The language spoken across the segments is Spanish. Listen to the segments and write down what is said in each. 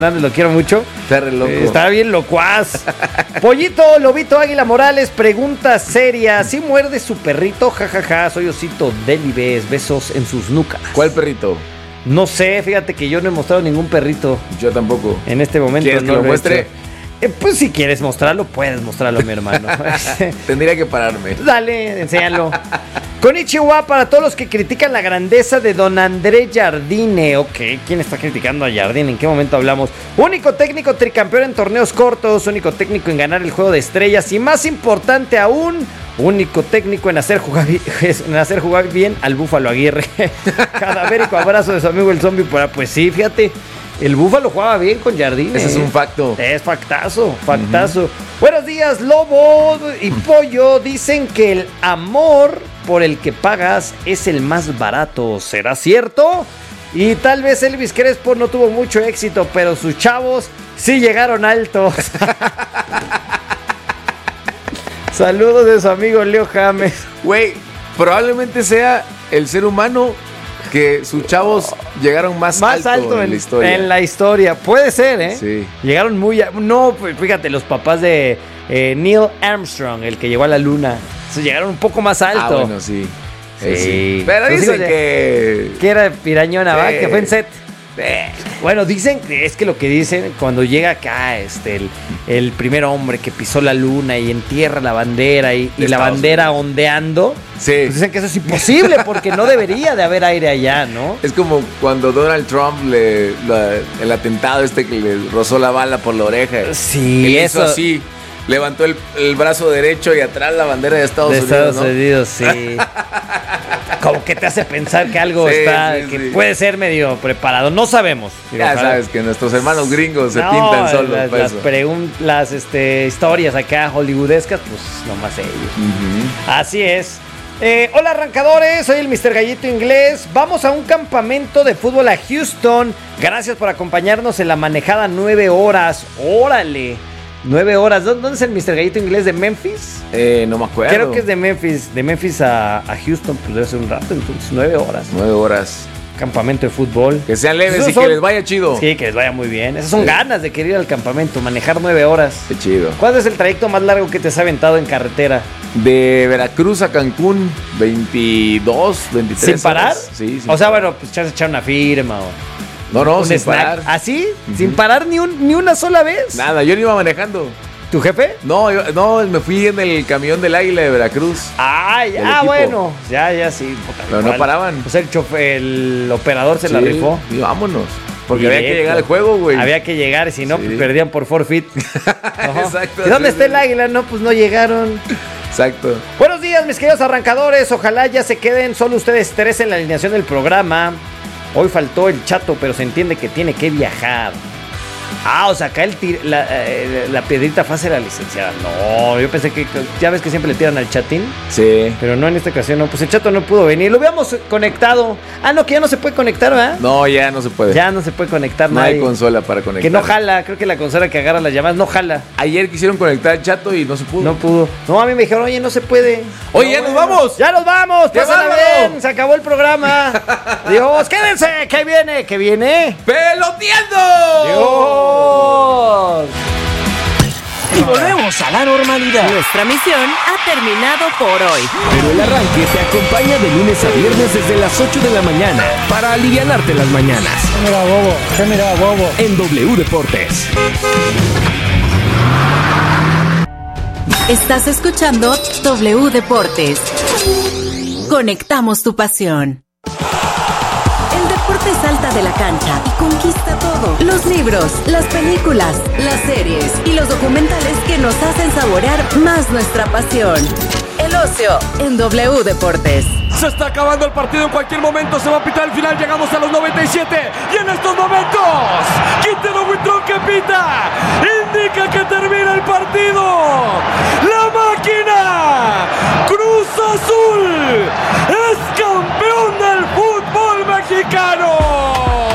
Lo quiero mucho. Está re loco. Está bien locuaz. Pollito, Lobito, Águila Morales, pregunta seria. ¿Sí muerde su perrito? Jajaja, soy Osito Delibes. Besos en sus nucas. ¿Cuál perrito? No sé, fíjate que yo no he mostrado ningún perrito. Yo tampoco. En este momento. ¿Quieres que lo muestre? Pues si quieres mostrarlo, puedes mostrarlo, mi hermano. Tendría que pararme. Dale, enséñalo. Konnichiwa para todos los que critican la grandeza de don André Jardine. Ok, ¿quién está criticando a Jardine? ¿En qué momento hablamos? Único técnico tricampeón en torneos cortos, único técnico en ganar el juego de estrellas y más importante aún, único técnico en hacer jugar bien al Búfalo Aguirre. Cadavérico abrazo de su amigo el zombie. Pues sí, fíjate. El Búfalo jugaba bien con Jardine. Ese es un facto. Es factazo. Buenos días, Lobo y Pollo. Dicen que el amor por el que pagas es el más barato. ¿Será cierto? Y tal vez Elvis Crespo no tuvo mucho éxito, pero sus chavos sí llegaron altos. Saludos de su amigo Leo James. Güey, probablemente sea el ser humano que sus chavos llegaron más alto en la historia. En la historia. Puede ser, ¿eh? Sí. Llegaron muy... No, pues fíjate, los papás de Neil Armstrong, el que llegó a la luna, llegaron un poco más alto. Ah, bueno, sí. Sí. Pero dicen que era pirañona, ¿va? Que fue en set. Bueno, dicen, es que lo que dicen, cuando llega acá el primer hombre que pisó la luna y entierra la bandera y la bandera ondeando, sí. Pues dicen que eso es imposible porque no debería de haber aire allá, ¿no? Es como cuando Donald Trump el atentado que le rozó la bala por la oreja. Sí, eso hizo así. Levantó el brazo derecho y atrás la bandera de Estados Unidos. Estados Unidos, sí. Como que te hace pensar que algo puede ser medio preparado. No sabemos. Ya sabes que nuestros hermanos gringos se pintan solos. Las historias acá hollywoodescas, pues nomás ellos. Así es. Hola arrancadores, soy el Mr. Gallito Inglés. Vamos a un campamento de fútbol a Houston. Gracias por acompañarnos en la manejada 9 horas. ¡Órale! 9 horas. ¿Dónde es el Mr. Gallito Inglés? ¿De Memphis? No me acuerdo. Creo que es de Memphis. De Memphis a Houston, pues debe ser un rato. Entonces, 9 horas. 9 horas. Campamento de fútbol. Que sean leves y que les vaya chido. Sí, que les vaya muy bien. Esas son ganas de querer ir al campamento. Manejar 9 horas. Qué chido. ¿Cuál es el trayecto más largo que te has aventado en carretera? De Veracruz a Cancún, 22, 23 ¿Sin parar? Horas. Sí. O sea, bueno, pues ya se echar una firma o... No, sin parar. ¿Así? ¿Sin parar ni una sola vez? Nada, yo no iba manejando. ¿Tu jefe? No, me fui en el camión del Águila de Veracruz. Bueno. Ya, sí. Pero no paraban. Pues el operador se la rifó. Y vámonos. Porque había que llegar al juego, güey. Había que llegar y si no, pues perdían por forfeit. Exacto. ¿Y dónde está el Águila? No, pues no llegaron. Exacto. Buenos días, mis queridos arrancadores. Ojalá ya se queden solo ustedes tres en la alineación del programa. Hoy faltó el Chato, pero se entiende que tiene que viajar. O sea, acá la piedrita fácil era licenciada. No, yo pensé que... Ya ves que siempre le tiran al Chatín. Sí. Pero no en esta ocasión, no. Pues el Chato no pudo venir. Lo habíamos conectado. No, que ya no se puede conectar, ¿verdad? No, ya no se puede. Ya no se puede conectar nadie. No hay consola para conectar. Que no jala. Creo que la consola que agarra las llamadas no jala. Ayer quisieron conectar al Chato y no se pudo. No pudo. No, a mí me dijeron, oye, no se puede. Oye, ya nos vamos. ¡Ya nos vamos! ¡Pásala bien! Se acabó el programa. Dios, quédense. ¿Qué viene? ¿Qué viene? ¡Peloteando! ¡Dios! Y volvemos a la normalidad. Nuestra misión ha terminado por hoy. Pero el arranque te acompaña de lunes a viernes desde las 8 de la mañana para alivianarte las mañanas. Mira, bobo. En W Deportes. Estás escuchando W Deportes. Conectamos tu pasión. El deporte salta de la cancha y conquista todo. Los libros, las películas, las series y los documentales que nos hacen saborear más nuestra pasión. El ocio en W Deportes. Se está acabando el partido, en cualquier momento se va a pitar el final. Llegamos a los 97 y en estos momentos Quintero Huitrón que pita indica que termina el partido. La máquina Cruz Azul es campeón del fútbol mexicano. El 24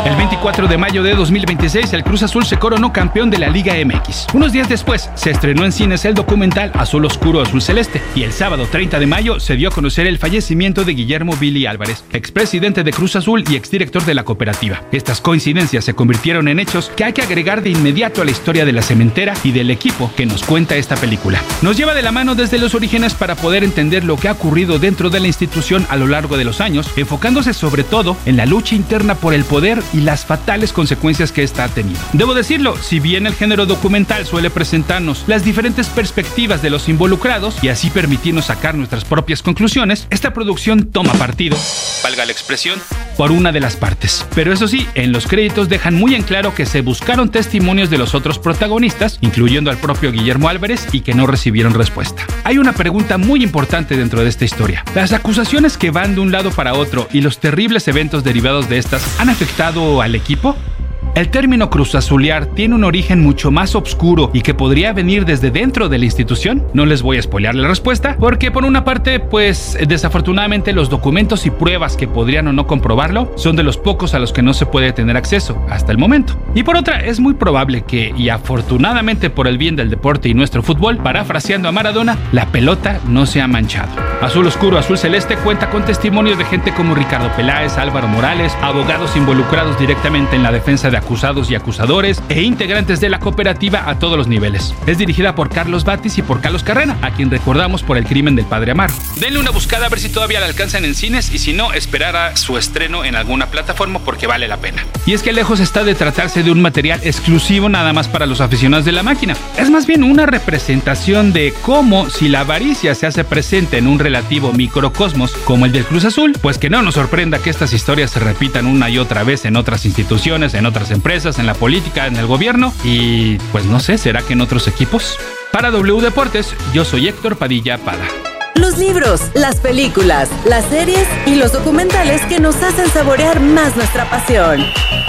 24 de mayo de 2026, el Cruz Azul se coronó campeón de la Liga MX. Unos días después, se estrenó en cines el documental Azul Oscuro, Azul Celeste. Y el sábado 30 de mayo se dio a conocer el fallecimiento de Guillermo Billy Álvarez, expresidente de Cruz Azul y exdirector de la cooperativa. Estas coincidencias se convirtieron en hechos que hay que agregar de inmediato a la historia de la cementera y del equipo que nos cuenta esta película. Nos lleva de la mano desde los orígenes para poder entender lo que ha ocurrido dentro de la institución a lo largo de los años, enfocándose sobre todo en la lucha interna por el poder y las fatales consecuencias que esta ha tenido. Debo decirlo, si bien el género documental suele presentarnos las diferentes perspectivas de los involucrados y así permitirnos sacar nuestras propias conclusiones, esta producción toma partido, valga la expresión, por una de las partes. Pero eso sí, en los créditos dejan muy en claro que se buscaron testimonios de los otros protagonistas, incluyendo al propio Guillermo Álvarez, y que no recibieron respuesta. Hay una pregunta muy importante dentro de esta historia. ¿Las acusaciones que van de un lado para otro y los terribles eventos derivados de estas han afectado al equipo? El término cruzazulear tiene un origen mucho más oscuro y que podría venir desde dentro de la institución. No les voy a spoilear la respuesta, porque por una parte, pues desafortunadamente los documentos y pruebas que podrían o no comprobarlo son de los pocos a los que no se puede tener acceso hasta el momento. Y por otra, es muy probable que, y afortunadamente por el bien del deporte y nuestro fútbol, parafraseando a Maradona, la pelota no se ha manchado. Azul Oscuro, Azul Celeste cuenta con testimonios de gente como Ricardo Peláez, Álvaro Morales, abogados involucrados directamente en la defensa de acusados y acusadores e integrantes de la cooperativa a todos los niveles. Es dirigida por Carlos Batis y por Carlos Carrera, a quien recordamos por El crimen del padre Amaro. Denle una buscada a ver si todavía la alcanzan en cines y si no, esperar a su estreno en alguna plataforma porque vale la pena. Y es que lejos está de tratarse de un material exclusivo nada más para los aficionados de la máquina. Es más bien una representación de cómo, si la avaricia se hace presente en un relativo microcosmos como el del Cruz Azul, pues que no nos sorprenda que estas historias se repitan una y otra vez en otras instituciones, en otras empresas, en la política, en el gobierno y pues no sé, ¿será que en otros equipos? Para W Deportes, yo soy Héctor Padilla Pada. Los libros, las películas, las series y los documentales que nos hacen saborear más nuestra pasión.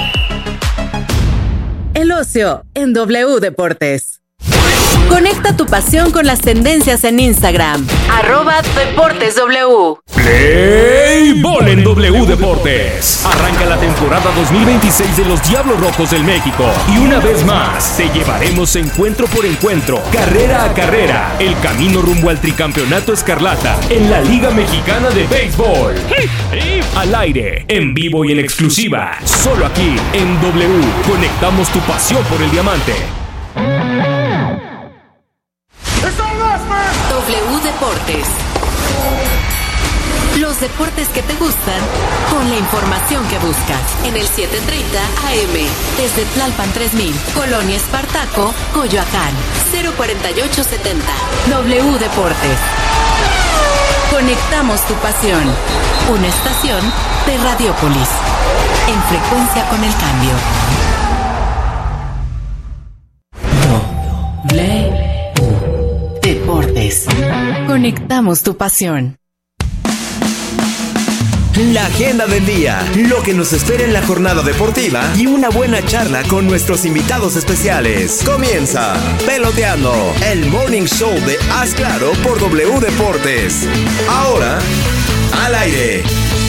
El ocio en W Deportes. Conecta tu pasión con las tendencias en Instagram. @DeportesW. Play Ball en W Deportes. Arranca la temporada 2026 de los Diablos Rojos del México. Y una vez más, te llevaremos encuentro por encuentro, carrera a carrera, el camino rumbo al tricampeonato escarlata en la Liga Mexicana de Béisbol. Al aire, en vivo y en exclusiva, solo aquí en W. Conectamos tu pasión por el diamante. W Deportes. Los deportes que te gustan con la información que buscas. En el 730 AM. Desde Tlalpan 3000. Colonia Espartaco, Coyoacán. 04870. W Deportes. Conectamos tu pasión. Una estación de Radiópolis. En frecuencia con el cambio. W Deportes. Conectamos tu pasión. La agenda del día, lo que nos espera en la jornada deportiva y una buena charla con nuestros invitados especiales. Comienza Peloteando, el morning show de Haz Claro por W Deportes. Ahora, al aire.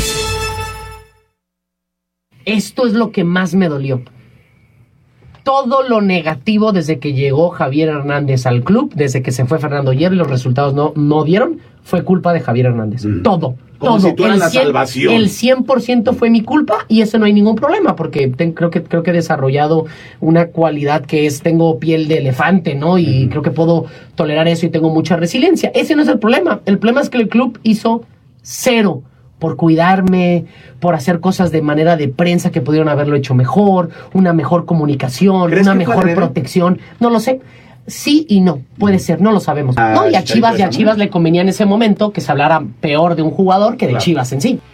Esto es lo que más me dolió. Todo lo negativo desde que llegó Javier Hernández al club, desde que se fue Fernando Hierro y los resultados no dieron, fue culpa de Javier Hernández. Todo. Como si tú eras la salvación. El 100% fue mi culpa y eso no hay ningún problema porque creo que he desarrollado una cualidad que es, tengo piel de elefante, ¿no? Y creo que puedo tolerar eso y tengo mucha resiliencia. Ese no es el problema. El problema es que el club hizo cero por cuidarme, por hacer cosas de manera de prensa que pudieron haberlo hecho mejor, una mejor comunicación, una mejor protección. No lo sé. Sí y no, puede ser, no lo sabemos. No, y a Chivas le convenía en ese momento que se hablara peor de un jugador que de Chivas en sí.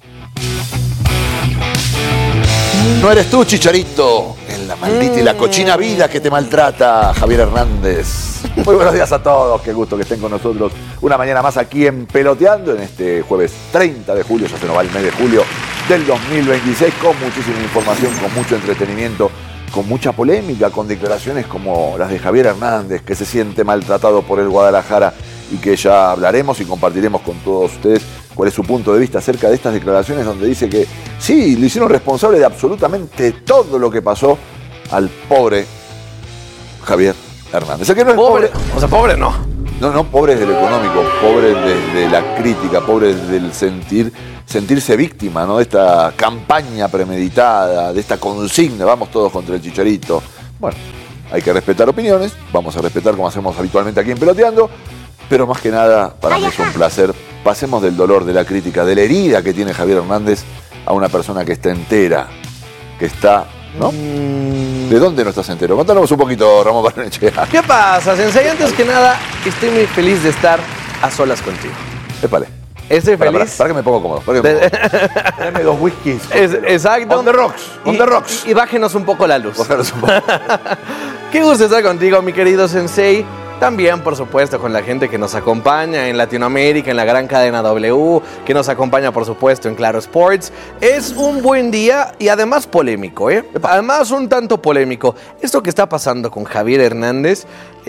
No eres tú, Chicharito, en la maldita y la cochina vida que te maltrata, Javier Hernández. Muy buenos días a todos, qué gusto que estén con nosotros una mañana más aquí en Peloteando, en este jueves 30 de julio, ya se nos va el mes de julio del 2026, con muchísima información, con mucho entretenimiento, con mucha polémica, con declaraciones como las de Javier Hernández, que se siente maltratado por el Guadalajara y que ya hablaremos y compartiremos con todos ustedes cuál es su punto de vista acerca de estas declaraciones donde dice que sí, lo hicieron responsable de absolutamente todo lo que pasó al pobre Javier Hernández. El que no es pobre. O sea, pobre no. No, pobre de lo económico, pobre de la crítica, pobre del sentirse víctima, ¿no? De esta campaña premeditada, de esta consigna, vamos todos contra el Chicharito. Bueno, hay que respetar opiniones, vamos a respetar como hacemos habitualmente aquí en Peloteando, pero más que nada, para mí es un placer. Pasemos del dolor, de la crítica, de la herida que tiene Javier Hernández a una persona que está entera, que está, ¿no? ¿De dónde no estás entero? Contanos un poquito, Ramón Barrenechea. ¿Qué pasa, Sensei? Antes que nada, estoy muy feliz de estar a solas contigo. Épale. Estoy feliz. Para que me pongo cómodo. Dame 2 whiskies. Exacto. On the rocks. Y bájenos un poco la luz. Bájenos un poco. Qué gusto estar contigo, mi querido Sensei. También, por supuesto, con la gente que nos acompaña en Latinoamérica, en la gran cadena W, que nos acompaña, por supuesto, en Claro Sports. Es un buen día y además polémico, ¿eh? Además, un tanto polémico. Esto que está pasando con Javier Hernández,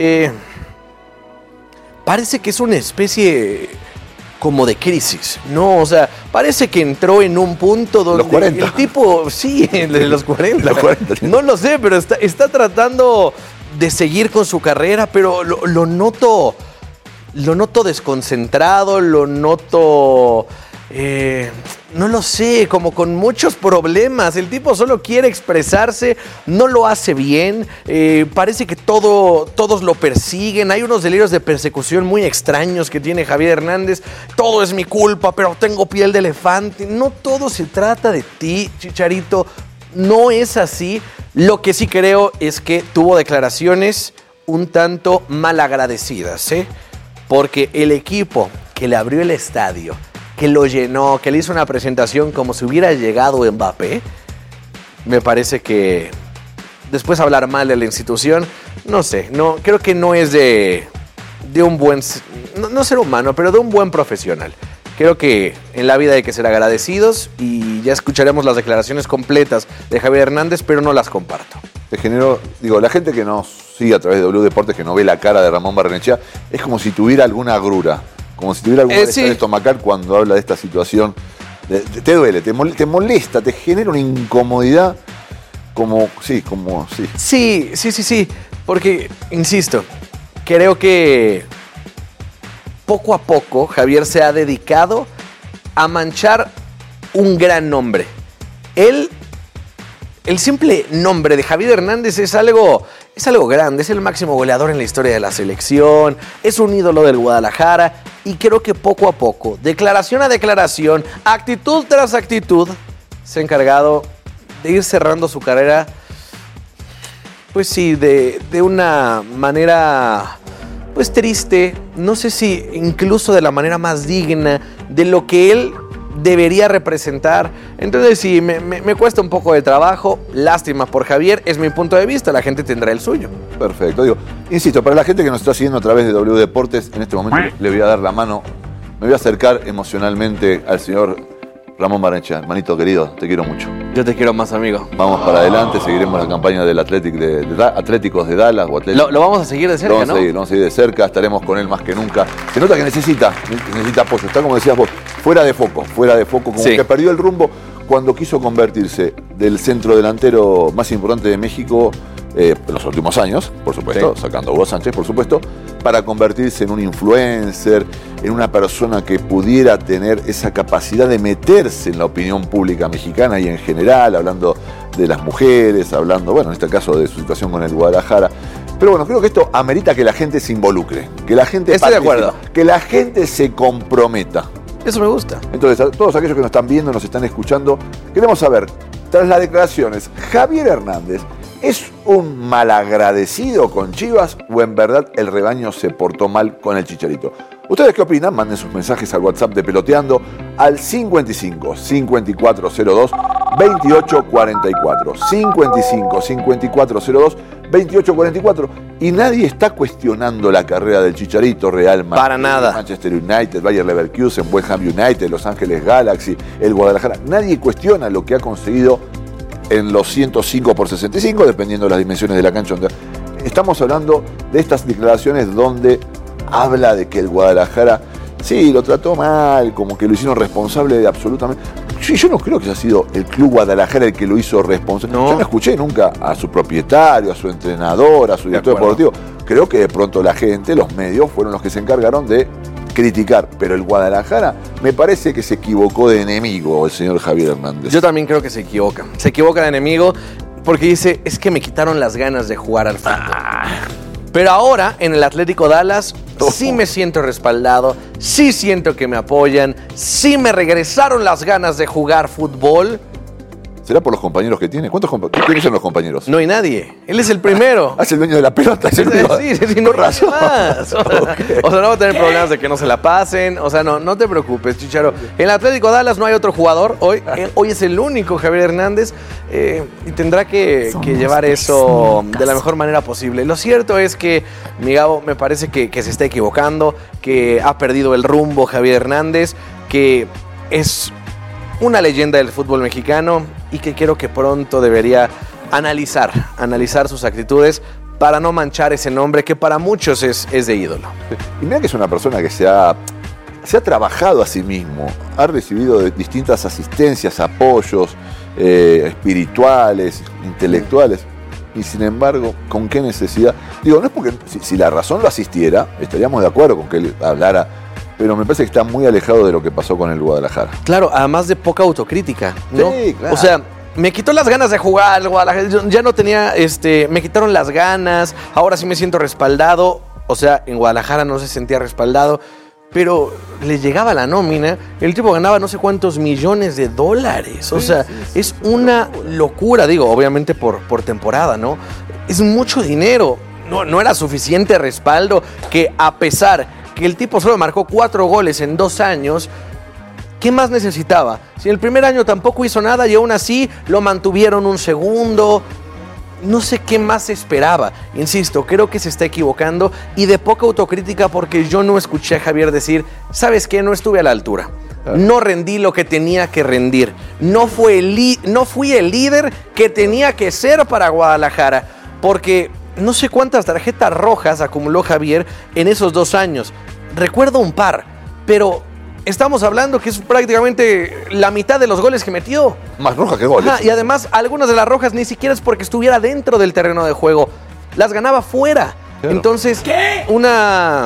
parece que es una especie como de crisis, ¿no? O sea, parece que entró en un punto donde los 40. el tipo, sí, de los 40. Los 40. No lo sé, pero está tratando de seguir con su carrera, pero lo noto desconcentrado, lo noto, no lo sé, como con muchos problemas. El tipo solo quiere expresarse, no lo hace bien, parece que todos lo persiguen. Hay unos delirios de persecución muy extraños que tiene Javier Hernández. Todo es mi culpa, pero tengo piel de elefante. No todo se trata de ti, Chicharito. No es así. Lo que sí creo es que tuvo declaraciones un tanto malagradecidas, ¿eh? Porque el equipo que le abrió el estadio, que lo llenó, que le hizo una presentación como si hubiera llegado Mbappé, me parece que después hablar mal de la institución, no sé, no, creo que no es de un buen, no ser humano, pero de un buen profesional. Creo que en la vida hay que ser agradecidos y ya escucharemos las declaraciones completas de Javier Hernández, pero no las comparto. Te genero, la gente que nos sigue a través de W Deportes, que no ve la cara de Ramón Barrenechea, es como si tuviera alguna agrura, como si tuviera algún malestar estomacal cuando habla de esta situación. Te duele, te molesta, te genera una incomodidad, sí. Sí, porque, insisto, creo que poco a poco Javier se ha dedicado a manchar un gran nombre. El simple nombre de Javier Hernández es algo grande, es el máximo goleador en la historia de la selección, es un ídolo del Guadalajara y creo que poco a poco, declaración a declaración, actitud tras actitud, se ha encargado de ir cerrando su carrera, pues sí, de una manera pues triste, no sé si incluso de la manera más digna de lo que él debería representar. Entonces sí, me cuesta un poco de trabajo, lástima por Javier, es mi punto de vista, la gente tendrá el suyo. Perfecto, insisto, para la gente que nos está siguiendo a través de W Deportes, en este momento le voy a dar la mano, me voy a acercar emocionalmente al señor Ramón Barrenechea. Hermanito querido, te quiero mucho. Yo te quiero más, amigo. Vamos para adelante, seguiremos la campaña del Atléticos de Dallas. O lo vamos a seguir de cerca, ¿no? Vamos a seguir de cerca, estaremos con él más que nunca. Se nota que necesita apoyo, está como decías vos, fuera de foco, como que perdió el rumbo cuando quiso convertirse del centro delantero más importante de México en los últimos años, por supuesto, sacando a Hugo Sánchez, por supuesto, para convertirse en un influencer, en una persona que pudiera tener esa capacidad de meterse en la opinión pública mexicana y en general, hablando de las mujeres, hablando, en este caso de su situación con el Guadalajara. Pero creo que esto amerita que la gente se involucre, que la gente Estoy de acuerdo. Que la gente se comprometa. Eso me gusta. Entonces, a todos aquellos que nos están viendo, nos están escuchando, queremos saber, tras las declaraciones, ¿Javier Hernández es un malagradecido con Chivas o en verdad el rebaño se portó mal con el Chicharito? ¿Ustedes qué opinan? Manden sus mensajes al WhatsApp de Peloteando al 55 5402 2844. 55 5402 2844. Y nadie está cuestionando la carrera del Chicharito, Real Madrid, para nada. Manchester United, Bayer Leverkusen, West Ham United, Los Ángeles Galaxy, el Guadalajara. Nadie cuestiona lo que ha conseguido en los 105 por 65, dependiendo de las dimensiones de la cancha. Estamos hablando de estas declaraciones donde habla de que el Guadalajara Sí, lo trató mal, como que lo hicieron responsable de absolutamente... Sí, yo no creo que haya sido el Club Guadalajara el que lo hizo responsable. No. Yo no escuché nunca a su propietario, a su entrenador, a su director deportivo. Creo que de pronto la gente, los medios, fueron los que se encargaron de criticar. Pero el Guadalajara me parece que se equivocó de enemigo el señor Javier Hernández. Yo también creo que se equivoca. Se equivoca de enemigo porque dice, es que me quitaron las ganas de jugar al fútbol. Pero ahora, en el Atlético Dallas, sí me siento respaldado, sí siento que me apoyan, sí me regresaron las ganas de jugar fútbol. ¿Será por los compañeros que tiene? ¿Quiénes son los compañeros? No hay nadie. Él es el primero. Es el dueño de la pelota. Sí, no hay razón. Más. Okay. O sea, no va a tener problemas de que no se la pasen. O sea, no te preocupes, Chicharo. En el Atlético Dallas no hay otro jugador. Hoy es el único Javier Hernández. Y tendrá que llevar eso de la mejor manera posible. Lo cierto es que, mi Gabo, me parece que se está equivocando, que ha perdido el rumbo Javier Hernández, que es una leyenda del fútbol mexicano y que creo que pronto debería analizar sus actitudes para no manchar ese nombre que para muchos es de ídolo. Y mira que es una persona que se ha trabajado a sí mismo, ha recibido distintas asistencias, apoyos espirituales, intelectuales, y sin embargo, ¿con qué necesidad? Digo, no es porque si la razón lo asistiera, estaríamos de acuerdo con que él hablara, pero me parece que está muy alejado de lo que pasó con el Guadalajara. Claro, además de poca autocrítica, ¿no? Sí, claro. O sea, me quitó las ganas de jugar al Guadalajara, ya no tenía, me quitaron las ganas, ahora sí me siento respaldado. O sea, en Guadalajara no se sentía respaldado, pero le llegaba la nómina, el tipo ganaba no sé cuántos millones de dólares. O sea, es una locura, digo, obviamente por temporada, ¿no? Es mucho dinero, no era suficiente respaldo que a pesar que el tipo solo marcó 4 goles en 2 años, ¿qué más necesitaba? Si el primer año tampoco hizo nada y aún así lo mantuvieron un segundo, no sé qué más esperaba. Insisto, creo que se está equivocando y de poca autocrítica porque yo no escuché a Javier decir, ¿sabes qué? No estuve a la altura. No rendí lo que tenía que rendir. No fui el líder que tenía que ser para Guadalajara, porque no sé cuántas tarjetas rojas acumuló Javier en esos 2 años. Recuerdo un par, pero estamos hablando que es prácticamente la mitad de los goles que metió. Más roja que goles. Y además, algunas de las rojas ni siquiera es porque estuviera dentro del terreno de juego. Las ganaba fuera. Claro. Entonces, una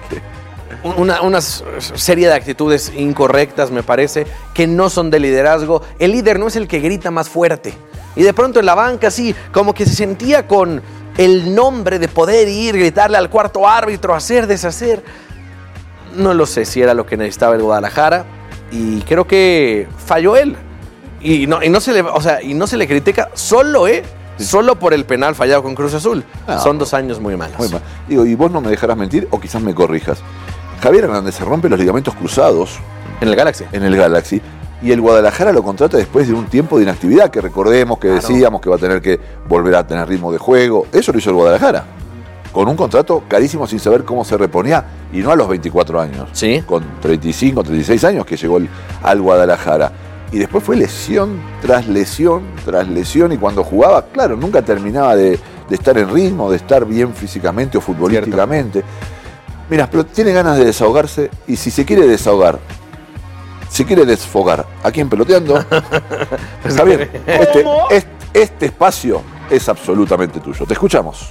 serie de actitudes incorrectas, me parece, que no son de liderazgo. El líder no es el que grita más fuerte. Y de pronto en la banca, sí, como que se sentía con el nombre de poder ir, gritarle al cuarto árbitro, hacer, deshacer. No lo sé si era lo que necesitaba el Guadalajara y creo que falló él. Y no se le critica solo por el penal fallado con Cruz Azul. Son 2 años muy malos. Muy mal. Digo, y vos no me dejarás mentir o quizás me corrijas. Javier Hernández se rompe los ligamentos cruzados en el Galaxy. Y el Guadalajara lo contrata después de un tiempo de inactividad, que recordemos que decíamos que va a tener que volver a tener ritmo de juego. Eso lo hizo el Guadalajara, con un contrato carísimo sin saber cómo se reponía, y no a los 24 años, ¿sí? Con 35, 36 años que llegó al Guadalajara. Y después fue lesión tras lesión, y cuando jugaba, claro, nunca terminaba de estar en ritmo, de estar bien físicamente o futbolísticamente. Cierto. Mira, pero tiene ganas de desahogarse, y si se quiere desahogar, si quiere desfogar aquí en Peloteando, Javier, este espacio es absolutamente tuyo. Te escuchamos.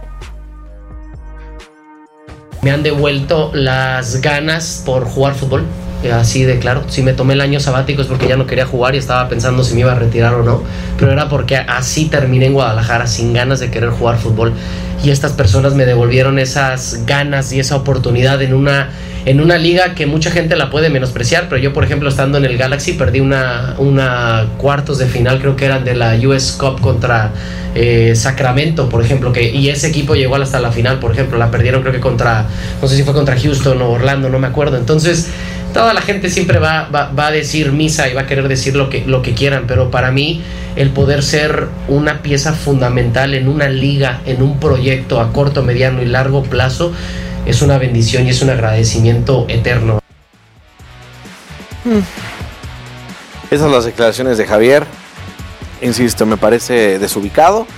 Me han devuelto las ganas por jugar fútbol, así de claro. Si me tomé el año sabático es porque ya no quería jugar y estaba pensando si me iba a retirar o no, pero era porque así terminé en Guadalajara, sin ganas de querer jugar fútbol, y estas personas me devolvieron esas ganas y esa oportunidad en una liga que mucha gente la puede menospreciar, pero yo, por ejemplo, estando en el Galaxy, perdí una cuartos de final, creo que eran de la US Cup contra Sacramento, por ejemplo, y ese equipo llegó hasta la final, por ejemplo, la perdieron creo que no sé si fue contra Houston o Orlando, no me acuerdo. Entonces, toda la gente siempre va a decir misa y va a querer decir lo que quieran, pero para mí el poder ser una pieza fundamental en una liga, en un proyecto a corto, mediano y largo plazo, es una bendición y es un agradecimiento eterno. Esas son las declaraciones de Javier. Insisto, me parece desubicado.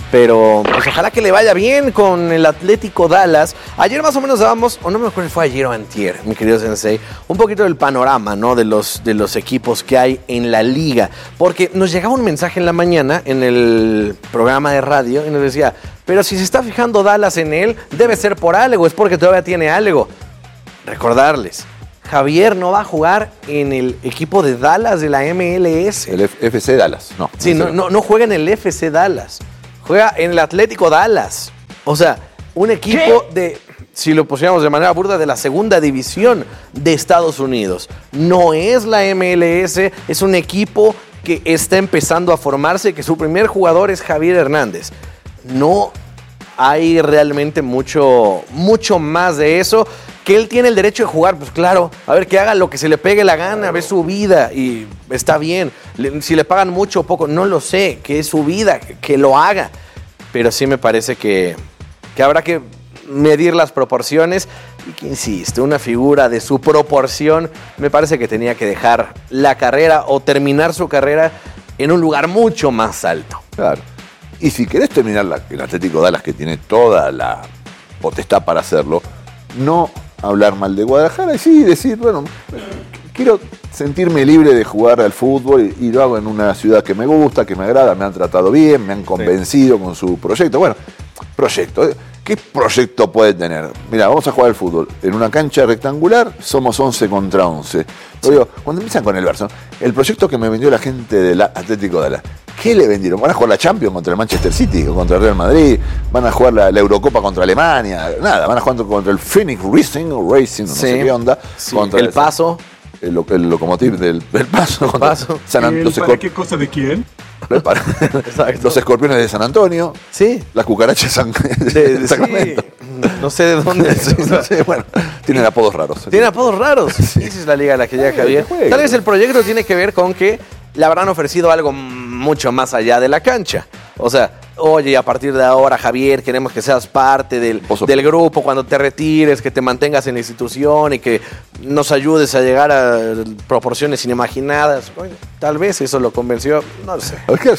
Pero pues ojalá que le vaya bien con el Atlético Dallas. Ayer más o menos dábamos, o no me acuerdo si fue ayer o antier, mi querido Sensei, un poquito del panorama, ¿no? De los equipos que hay en la liga. Porque nos llegaba un mensaje en la mañana en el programa de radio y nos decía, pero si se está fijando Dallas en él, debe ser por algo, es porque todavía tiene algo. Recordarles, Javier no va a jugar en el equipo de Dallas de la MLS. El FC Dallas, no. Sí, no juega en el FC Dallas. Juega en el Atlético Dallas. O sea, un equipo de, si lo pusiéramos de manera burda, de la segunda división de Estados Unidos. No es la MLS, es un equipo que está empezando a formarse, que su primer jugador es Javier Hernández. No hay realmente mucho más de eso. Que él tiene el derecho de jugar, pues claro, a ver, que haga lo que se le pegue la gana, ve su vida y está bien. Si le pagan mucho o poco, no lo sé, que es su vida, que lo haga. Pero sí me parece que habrá que medir las proporciones y que, insisto, una figura de su proporción me parece que tenía que dejar la carrera o terminar su carrera en un lugar mucho más alto. Claro. Y si querés terminar el Atlético Dallas, que tiene toda la potestad para hacerlo, no hablar mal de Guadalajara y sí decir, bueno, quiero sentirme libre de jugar al fútbol y lo hago en una ciudad que me gusta, que me agrada, me han tratado bien, me han convencido con su proyecto. Bueno, proyecto. ¿Qué proyecto puede tener? Mira, vamos a jugar al fútbol. En una cancha rectangular somos 11 contra 11. Digo, cuando empiezan con el verso, el proyecto que me vendió la gente del Atlético Dallas, ¿qué le vendieron? ¿Van a jugar la Champions contra el Manchester City o contra el Real Madrid? ¿Van a jugar la Eurocopa contra Alemania? Nada, van a jugar contra el Phoenix Racing, no sé qué onda. Sí. Contra el Paso. El Lokomotiv del Paso. ¿Para qué cosa de quién? Los Escorpiones de San Antonio. Sí. Las Cucarachas de Sacramento. Sí. No sé de dónde. No sé, bueno, tienen apodos raros. Tienen apodos raros. Sí. Esa es la liga a la que llega Javier. Tal vez el proyecto tiene que ver con que le habrán ofrecido algo mucho más allá de la cancha. O sea, oye, a partir de ahora, Javier, queremos que seas parte del grupo cuando te retires, que te mantengas en la institución y que nos ayudes a llegar a proporciones inimaginadas. Bueno, tal vez eso lo convenció, no lo sé.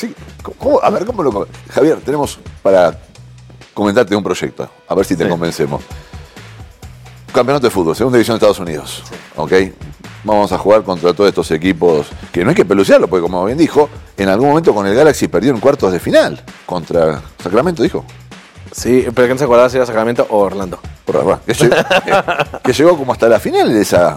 A ver, ¿cómo lo convenció? Javier, tenemos para comentarte un proyecto, a ver si te convencemos. Campeonato de fútbol, segunda división de Estados Unidos, ¿ok? Vamos a jugar contra todos estos equipos que no hay que pelucearlo, porque como bien dijo, en algún momento con el Galaxy perdió en cuartos de final contra Sacramento, dijo. Sí, pero que no se acordaba si era Sacramento o Orlando. Que llegó como hasta la final de esa.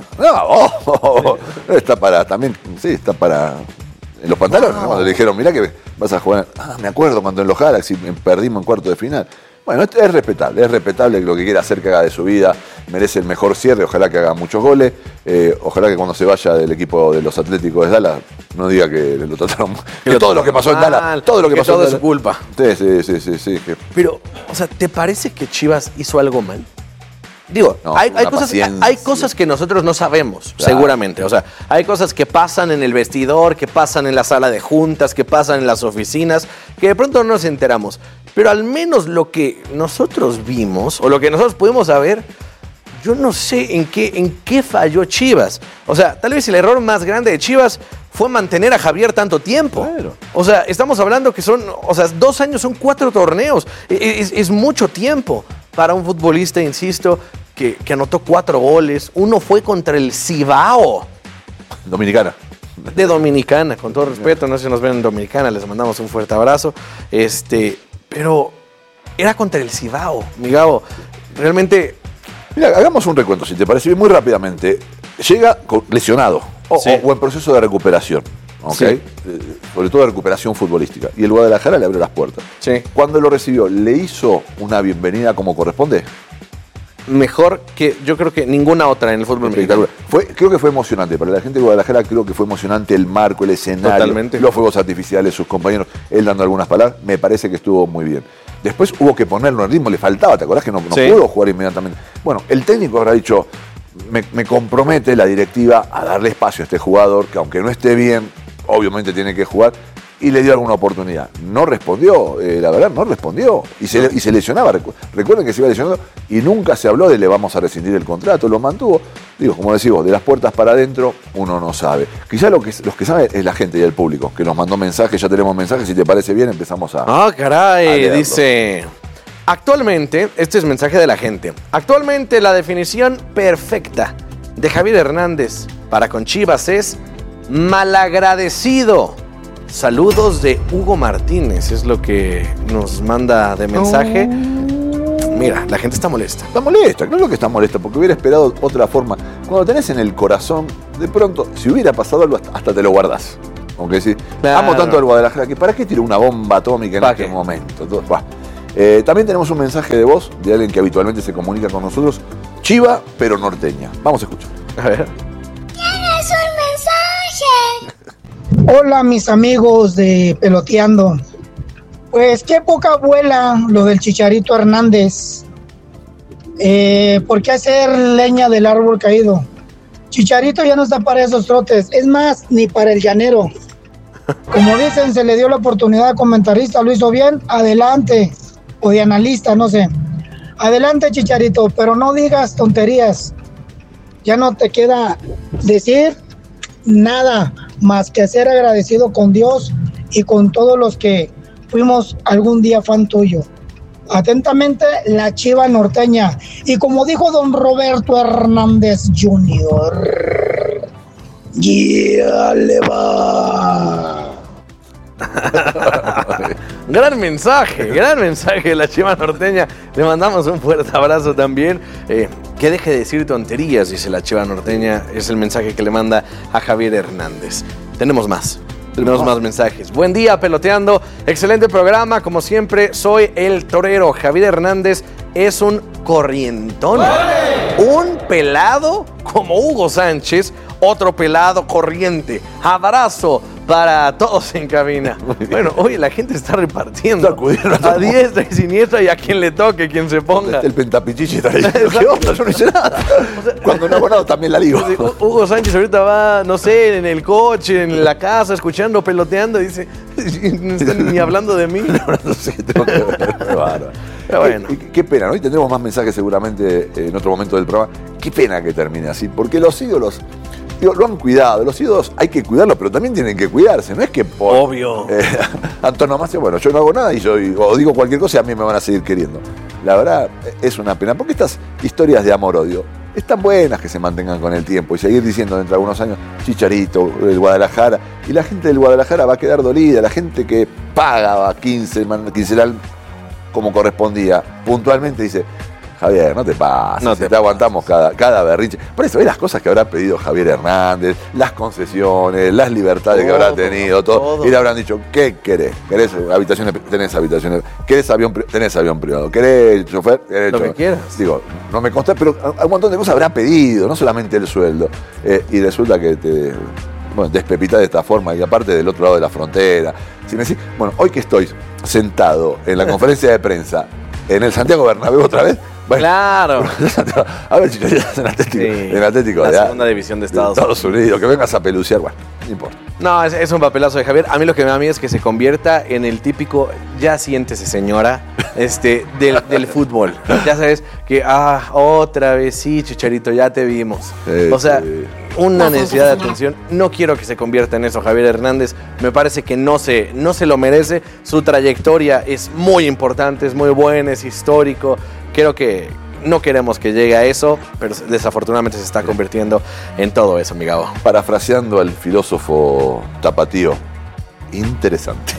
Está para también, sí, está para en los pantalones, ¿no? Cuando le dijeron, mirá que vas a jugar. Me acuerdo cuando en los Galaxy perdimos en cuartos de final. Bueno, es respetable lo que quiera hacer, que haga de su vida, merece el mejor cierre, ojalá que haga muchos goles, ojalá que cuando se vaya del equipo de los Atléticos de Dallas no diga que lo trataron, que todo lo que pasó en Dallas, todo lo que pasó todo es su culpa. Sí. Pero, o sea, ¿te parece que Chivas hizo algo mal? Digo, no, hay cosas que nosotros no sabemos, claro, seguramente. O sea, hay cosas que pasan en el vestidor, que pasan en la sala de juntas, que pasan en las oficinas, que de pronto no nos enteramos. Pero al menos lo que nosotros vimos, o lo que nosotros pudimos saber, yo no sé en qué falló Chivas. O sea, tal vez el error más grande de Chivas fue mantener a Javier tanto tiempo. Claro. O sea, estamos hablando que 2 años son 4 torneos. Es mucho tiempo para un futbolista, insisto, que anotó 4 goles. Uno fue contra el Cibao. Dominicana. De Dominicana, con todo respeto. No sé si nos ven en Dominicana, les mandamos un fuerte abrazo. Pero era contra el Cibao, mi Gabo. Realmente... Mira, hagamos un recuento, si te parece, muy rápidamente. Llega lesionado o en proceso de recuperación, ¿ok? Sí. Sobre todo de recuperación futbolística. Y el Guadalajara le abrió las puertas. Sí. Cuando lo recibió, ¿le hizo una bienvenida como corresponde? Mejor que yo creo que ninguna otra en el fútbol mexicano. Creo que fue emocionante. Para la gente de Guadalajara creo que fue emocionante el marco, el escenario, totalmente, los fuegos artificiales, sus compañeros, él dando algunas palabras. Me parece que estuvo muy bien. Después hubo que ponerlo en ritmo, le faltaba, ¿te acordás que no pudo jugar inmediatamente? Bueno, el técnico habrá dicho, me compromete la directiva a darle espacio a este jugador, que aunque no esté bien, obviamente tiene que jugar. y le dio alguna oportunidad. No respondió, la verdad, no respondió. Y se lesionaba. Recuerden que se iba lesionando y nunca se habló de le vamos a rescindir el contrato, lo mantuvo. Digo, como decís vos, de las puertas para adentro uno no sabe. Quizá los que saben es la gente y el público, que nos mandó mensajes, ya tenemos mensajes, si te parece bien empezamos a... Ah, caray, dice... Actualmente, este es mensaje de la gente, actualmente la definición perfecta de Javier Hernández para con Chivas es malagradecido. Saludos de Hugo Martínez, es lo que nos manda de mensaje. Mira, la gente está molesta. Está molesta, claro que está molesta, porque hubiera esperado otra forma. Cuando tenés en el corazón, de pronto, si hubiera pasado algo, hasta te lo guardás. Aunque sí, claro. Amo tanto al Guadalajara, que ¿para qué tiró una bomba atómica en este momento? También tenemos un mensaje de voz de alguien que habitualmente se comunica con nosotros, Chiva, pero norteña. Vamos a escuchar. A ver. ¿Tienes un mensaje? Hola, mis amigos de Peloteando. Pues qué poca vuela lo del Chicharito Hernández. ¿Por qué hacer leña del árbol caído? Chicharito ya no está para esos trotes. Es más, ni para el llanero. Como dicen, se le dio la oportunidad de comentarista, lo hizo bien, adelante. O de analista, no sé. Adelante, Chicharito, pero no digas tonterías. Ya no te queda decir nada más que ser agradecido con Dios y con todos los que fuimos algún día fan tuyo. Atentamente, la Chiva norteña. Y como dijo don Roberto Hernández Jr., ¡ya le va! Gran mensaje de la Chiva norteña. Le mandamos un fuerte abrazo también. Que deje de decir tonterías, dice la Chiva norteña. Es el mensaje que le manda a Javier Hernández. Tenemos más mensajes. Buen día, Peloteando. Excelente programa, como siempre. Soy el torero. Javier Hernández es un corrientón. Un pelado como Hugo Sánchez. Otro pelado corriente. Abrazo para todos en cabina. Bueno, oye, la gente está repartiendo a diestra y siniestra y a quien le toque, quien se ponga. El pentapichichi está ahí. ¿Qué onda? Yo no hice nada. O sea, cuando no hago nada también la ligo. Hugo Sánchez ahorita va, no sé, en el coche, en la casa, escuchando, Peloteando, y dice, no están ni hablando de mí. No sé, tengo que ver. Pero bueno. Qué pena, ¿no? Hoy tendremos más mensajes seguramente en otro momento del programa. Qué pena que termine así, porque los ídolos... lo han cuidado, los ídolos hay que cuidarlos, pero también tienen que cuidarse, no es que por... Obvio. Antonomasia, bueno, yo no hago nada y o digo cualquier cosa y a mí me van a seguir queriendo. La verdad, es una pena, porque estas historias de amor-odio están buenas que se mantengan con el tiempo y seguir diciendo dentro de algunos años, Chicharito, el Guadalajara, y la gente del Guadalajara va a quedar dolida, la gente que paga quincenal como correspondía, puntualmente dice... Javier, no te pases, no te aguantamos cada berrinche. Por eso, las cosas que habrá pedido Javier Hernández, las concesiones, las libertades que habrá tenido, todo. Y le habrán dicho, ¿qué querés? ¿Querés habitaciones? Tenés habitaciones. ¿Querés avión? Tenés avión privado. ¿Querés chofer? Lo que quieras. Digo, no me consta, pero un montón de cosas habrá pedido, no solamente el sueldo. Y resulta que te... despepita de esta forma y aparte del otro lado de la frontera. Si me decís, hoy que estoy sentado en la conferencia de prensa en el Santiago Bernabéu otra vez, claro. A ver, Chicharito en Atlético. La segunda división de Estados Unidos. Que vengas a peluciar, bueno, no importa. No, es un papelazo de Javier. A mí lo que me da miedo es que se convierta en el típico, ya siéntese señora, del fútbol. Ya sabes que, otra vez, sí, Chicharito, ya te vimos. Una necesidad de atención. No quiero que se convierta en eso, Javier Hernández. Me parece que no se lo merece. Su trayectoria es muy importante, es muy buena, es histórico. Creo que no queremos que llegue a eso, pero desafortunadamente se está convirtiendo en todo eso, mi Gabo. Parafraseando al filósofo tapatío, interesante.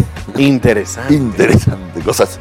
Cosas.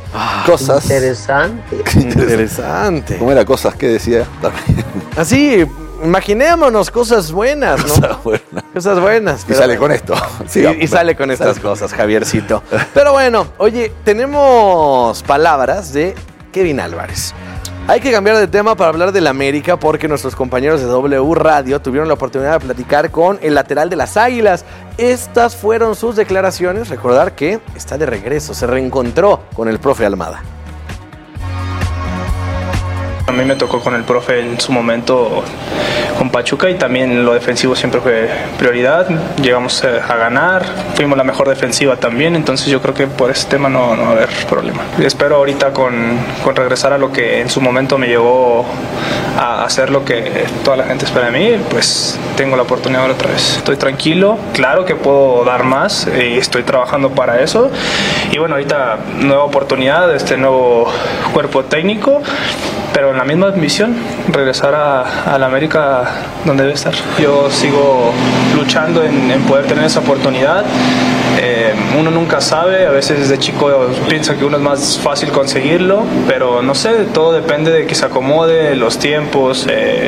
Interesante. ¿Cómo era cosas que decía? También. Así, imaginémonos cosas buenas, ¿no? Cosas buenas. Y sale con esto. Y sale con estas cosas, Javiercito. Pero bueno, oye, tenemos palabras de Kevin Álvarez. Hay que cambiar de tema para hablar del América porque nuestros compañeros de W Radio tuvieron la oportunidad de platicar con el lateral de las Águilas. Estas fueron sus declaraciones. Recordar que está de regreso, se reencontró con el profe Almada. A mí me tocó con el profe en su momento, Pachuca, y también lo defensivo siempre fue prioridad. Llegamos a ganar, fuimos la mejor defensiva también, entonces yo creo que por ese tema no va a haber problema. Espero ahorita con regresar a lo que en su momento me llevó a hacer lo que toda la gente espera de mí, pues tengo la oportunidad otra vez. Estoy tranquilo, claro que puedo dar más y estoy trabajando para eso. Y bueno, ahorita nueva oportunidad, este nuevo cuerpo técnico, pero en la misma misión, regresar a la América donde debe estar. Yo sigo luchando en poder tener esa oportunidad. Uno nunca sabe, a veces desde chico piensa que uno es más fácil conseguirlo, pero no sé, todo depende de que se acomode, los tiempos.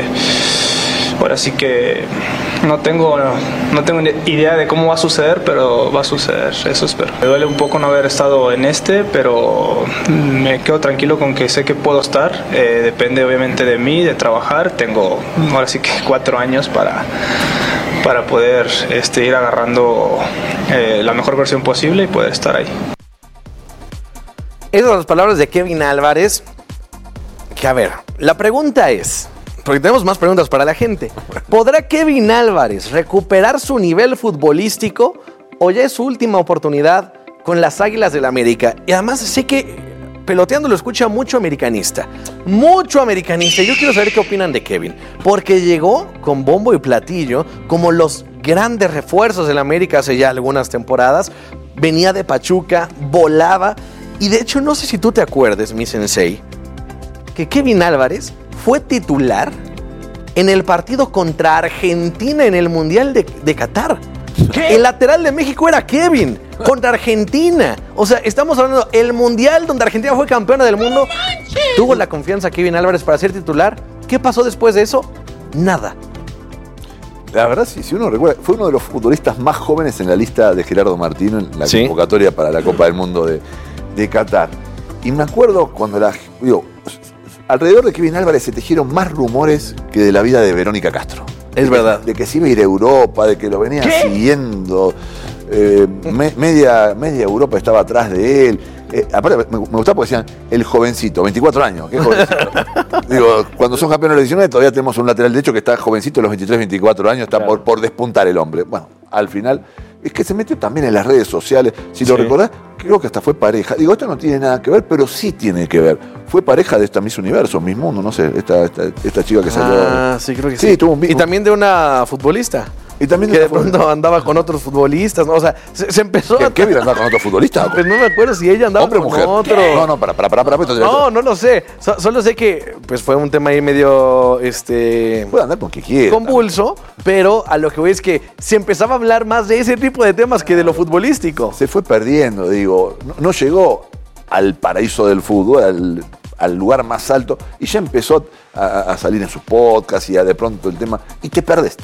Ahora sí que no tengo idea de cómo va a suceder, pero va a suceder, eso espero. Me duele un poco no haber estado en pero me quedo tranquilo con que sé que puedo estar. Depende obviamente de mí, de trabajar. Tengo ahora sí que 4 años para poder ir agarrando la mejor versión posible y poder estar ahí. Esas son las palabras de Kevin Álvarez. Que a ver, la pregunta es, porque tenemos más preguntas para la gente, ¿podrá Kevin Álvarez recuperar su nivel futbolístico o ya es su última oportunidad con las Águilas del América? Y además sé que Peloteando lo escucha mucho americanista. Y yo quiero saber qué opinan de Kevin, porque llegó con bombo y platillo como los grandes refuerzos del América hace ya algunas temporadas. Venía de Pachuca, volaba, y de hecho no sé si tú te acuerdes, mi sensei, que Kevin Álvarez fue titular en el partido contra Argentina en el Mundial de Qatar. ¿Qué? El lateral de México era Kevin contra Argentina. O sea, estamos hablando del Mundial donde Argentina fue campeona del mundo. Tuvo la confianza Kevin Álvarez para ser titular. ¿Qué pasó después de eso? Nada. La verdad, si uno recuerda, fue uno de los futbolistas más jóvenes en la lista de Gerardo Martino en la convocatoria para la Copa del Mundo de Qatar. Y me acuerdo cuando alrededor de Kevin Álvarez se tejieron más rumores que de la vida de Verónica Castro. Es verdad. De que se iba a ir a Europa, de que lo venía siguiendo. Media Europa estaba atrás de él. Aparte, me gustaba porque decían el jovencito, 24 años. ¿Qué jovencito? Digo, cuando son campeones de los 19 todavía tenemos un lateral derecho que está jovencito, los 23, 24 años, está por despuntar el hombre. Bueno, al final, es que se metió también en las redes sociales. Si lo recordás, creo que hasta fue pareja. Digo, esto no tiene nada que ver, pero sí tiene que ver. Fue pareja de esta Miss Universo, Miss Mundo, no sé, esta chica que salió. Ah, sí, creo que sí. Tuvo un y también de una futbolista. Y también que de pronto andaba con otros futbolistas, ¿no? O sea, se empezó a... ¿Kevin andaba con otros futbolistas? Pues no me acuerdo si ella andaba con mujer. Otro. No, para. No lo sé. Solo sé que pues fue un tema ahí medio... Puede andar con quien quiera. Convulso, pero a lo que voy es que se empezaba a hablar más de ese tipo de temas que de lo futbolístico. Se fue perdiendo, digo. No llegó al paraíso del fútbol, al lugar más alto, y ya empezó a salir en sus podcasts y a de pronto el tema, y te perdés.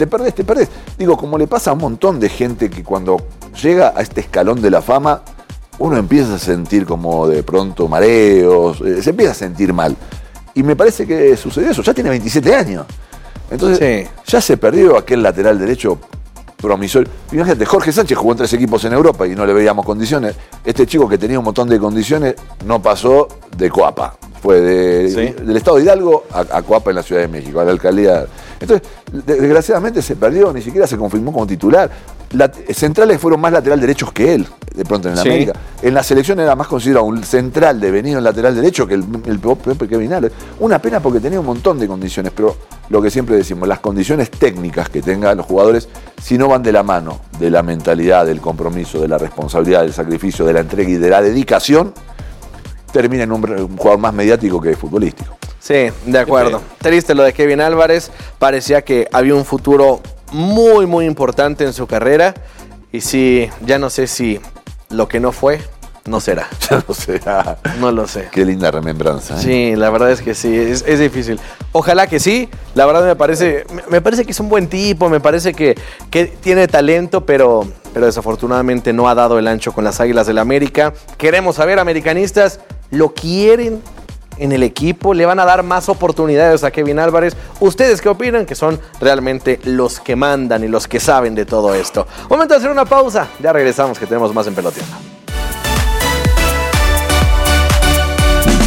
Digo, como le pasa a un montón de gente que cuando llega a este escalón de la fama, uno empieza a sentir como de pronto mareos, se empieza a sentir mal. Y me parece que sucedió eso, ya tiene 27 años. Entonces, ya se perdió aquel lateral derecho promisorio. Imagínate, Jorge Sánchez jugó en 3 equipos en Europa y no le veíamos condiciones. Este chico que tenía un montón de condiciones no pasó de Coapa. Fue del estado de Hidalgo a Coapa en la Ciudad de México, a la alcaldía. Entonces, desgraciadamente se perdió, ni siquiera se confirmó como titular. Centrales fueron más lateral derechos que él, de pronto en América. En la selección era más considerado un central devenido en lateral derecho que el propio Kevin Álvarez. Una pena porque tenía un montón de condiciones, pero lo que siempre decimos, las condiciones técnicas que tengan los jugadores, si no van de la mano de la mentalidad, del compromiso, de la responsabilidad, del sacrificio, de la entrega y de la dedicación, termina en un jugador más mediático que futbolístico. Sí, de acuerdo. Triste lo de Kevin Álvarez. Parecía que había un futuro muy, muy importante en su carrera. Y sí, ya no sé si lo que no fue, no será. Ya no será. No lo sé. Qué linda remembranza. Sí, la verdad es que sí, es difícil. Ojalá que sí. La verdad me parece que es un buen tipo, me parece que tiene talento, pero desafortunadamente no ha dado el ancho con las Águilas del América. Queremos saber, americanistas, ¿lo quieren en el equipo? ¿Le van a dar más oportunidades a Kevin Álvarez? ¿Ustedes qué opinan? Que son realmente los que mandan y los que saben de todo esto. Momento de hacer una pausa. Ya regresamos, que tenemos más en Peloteando.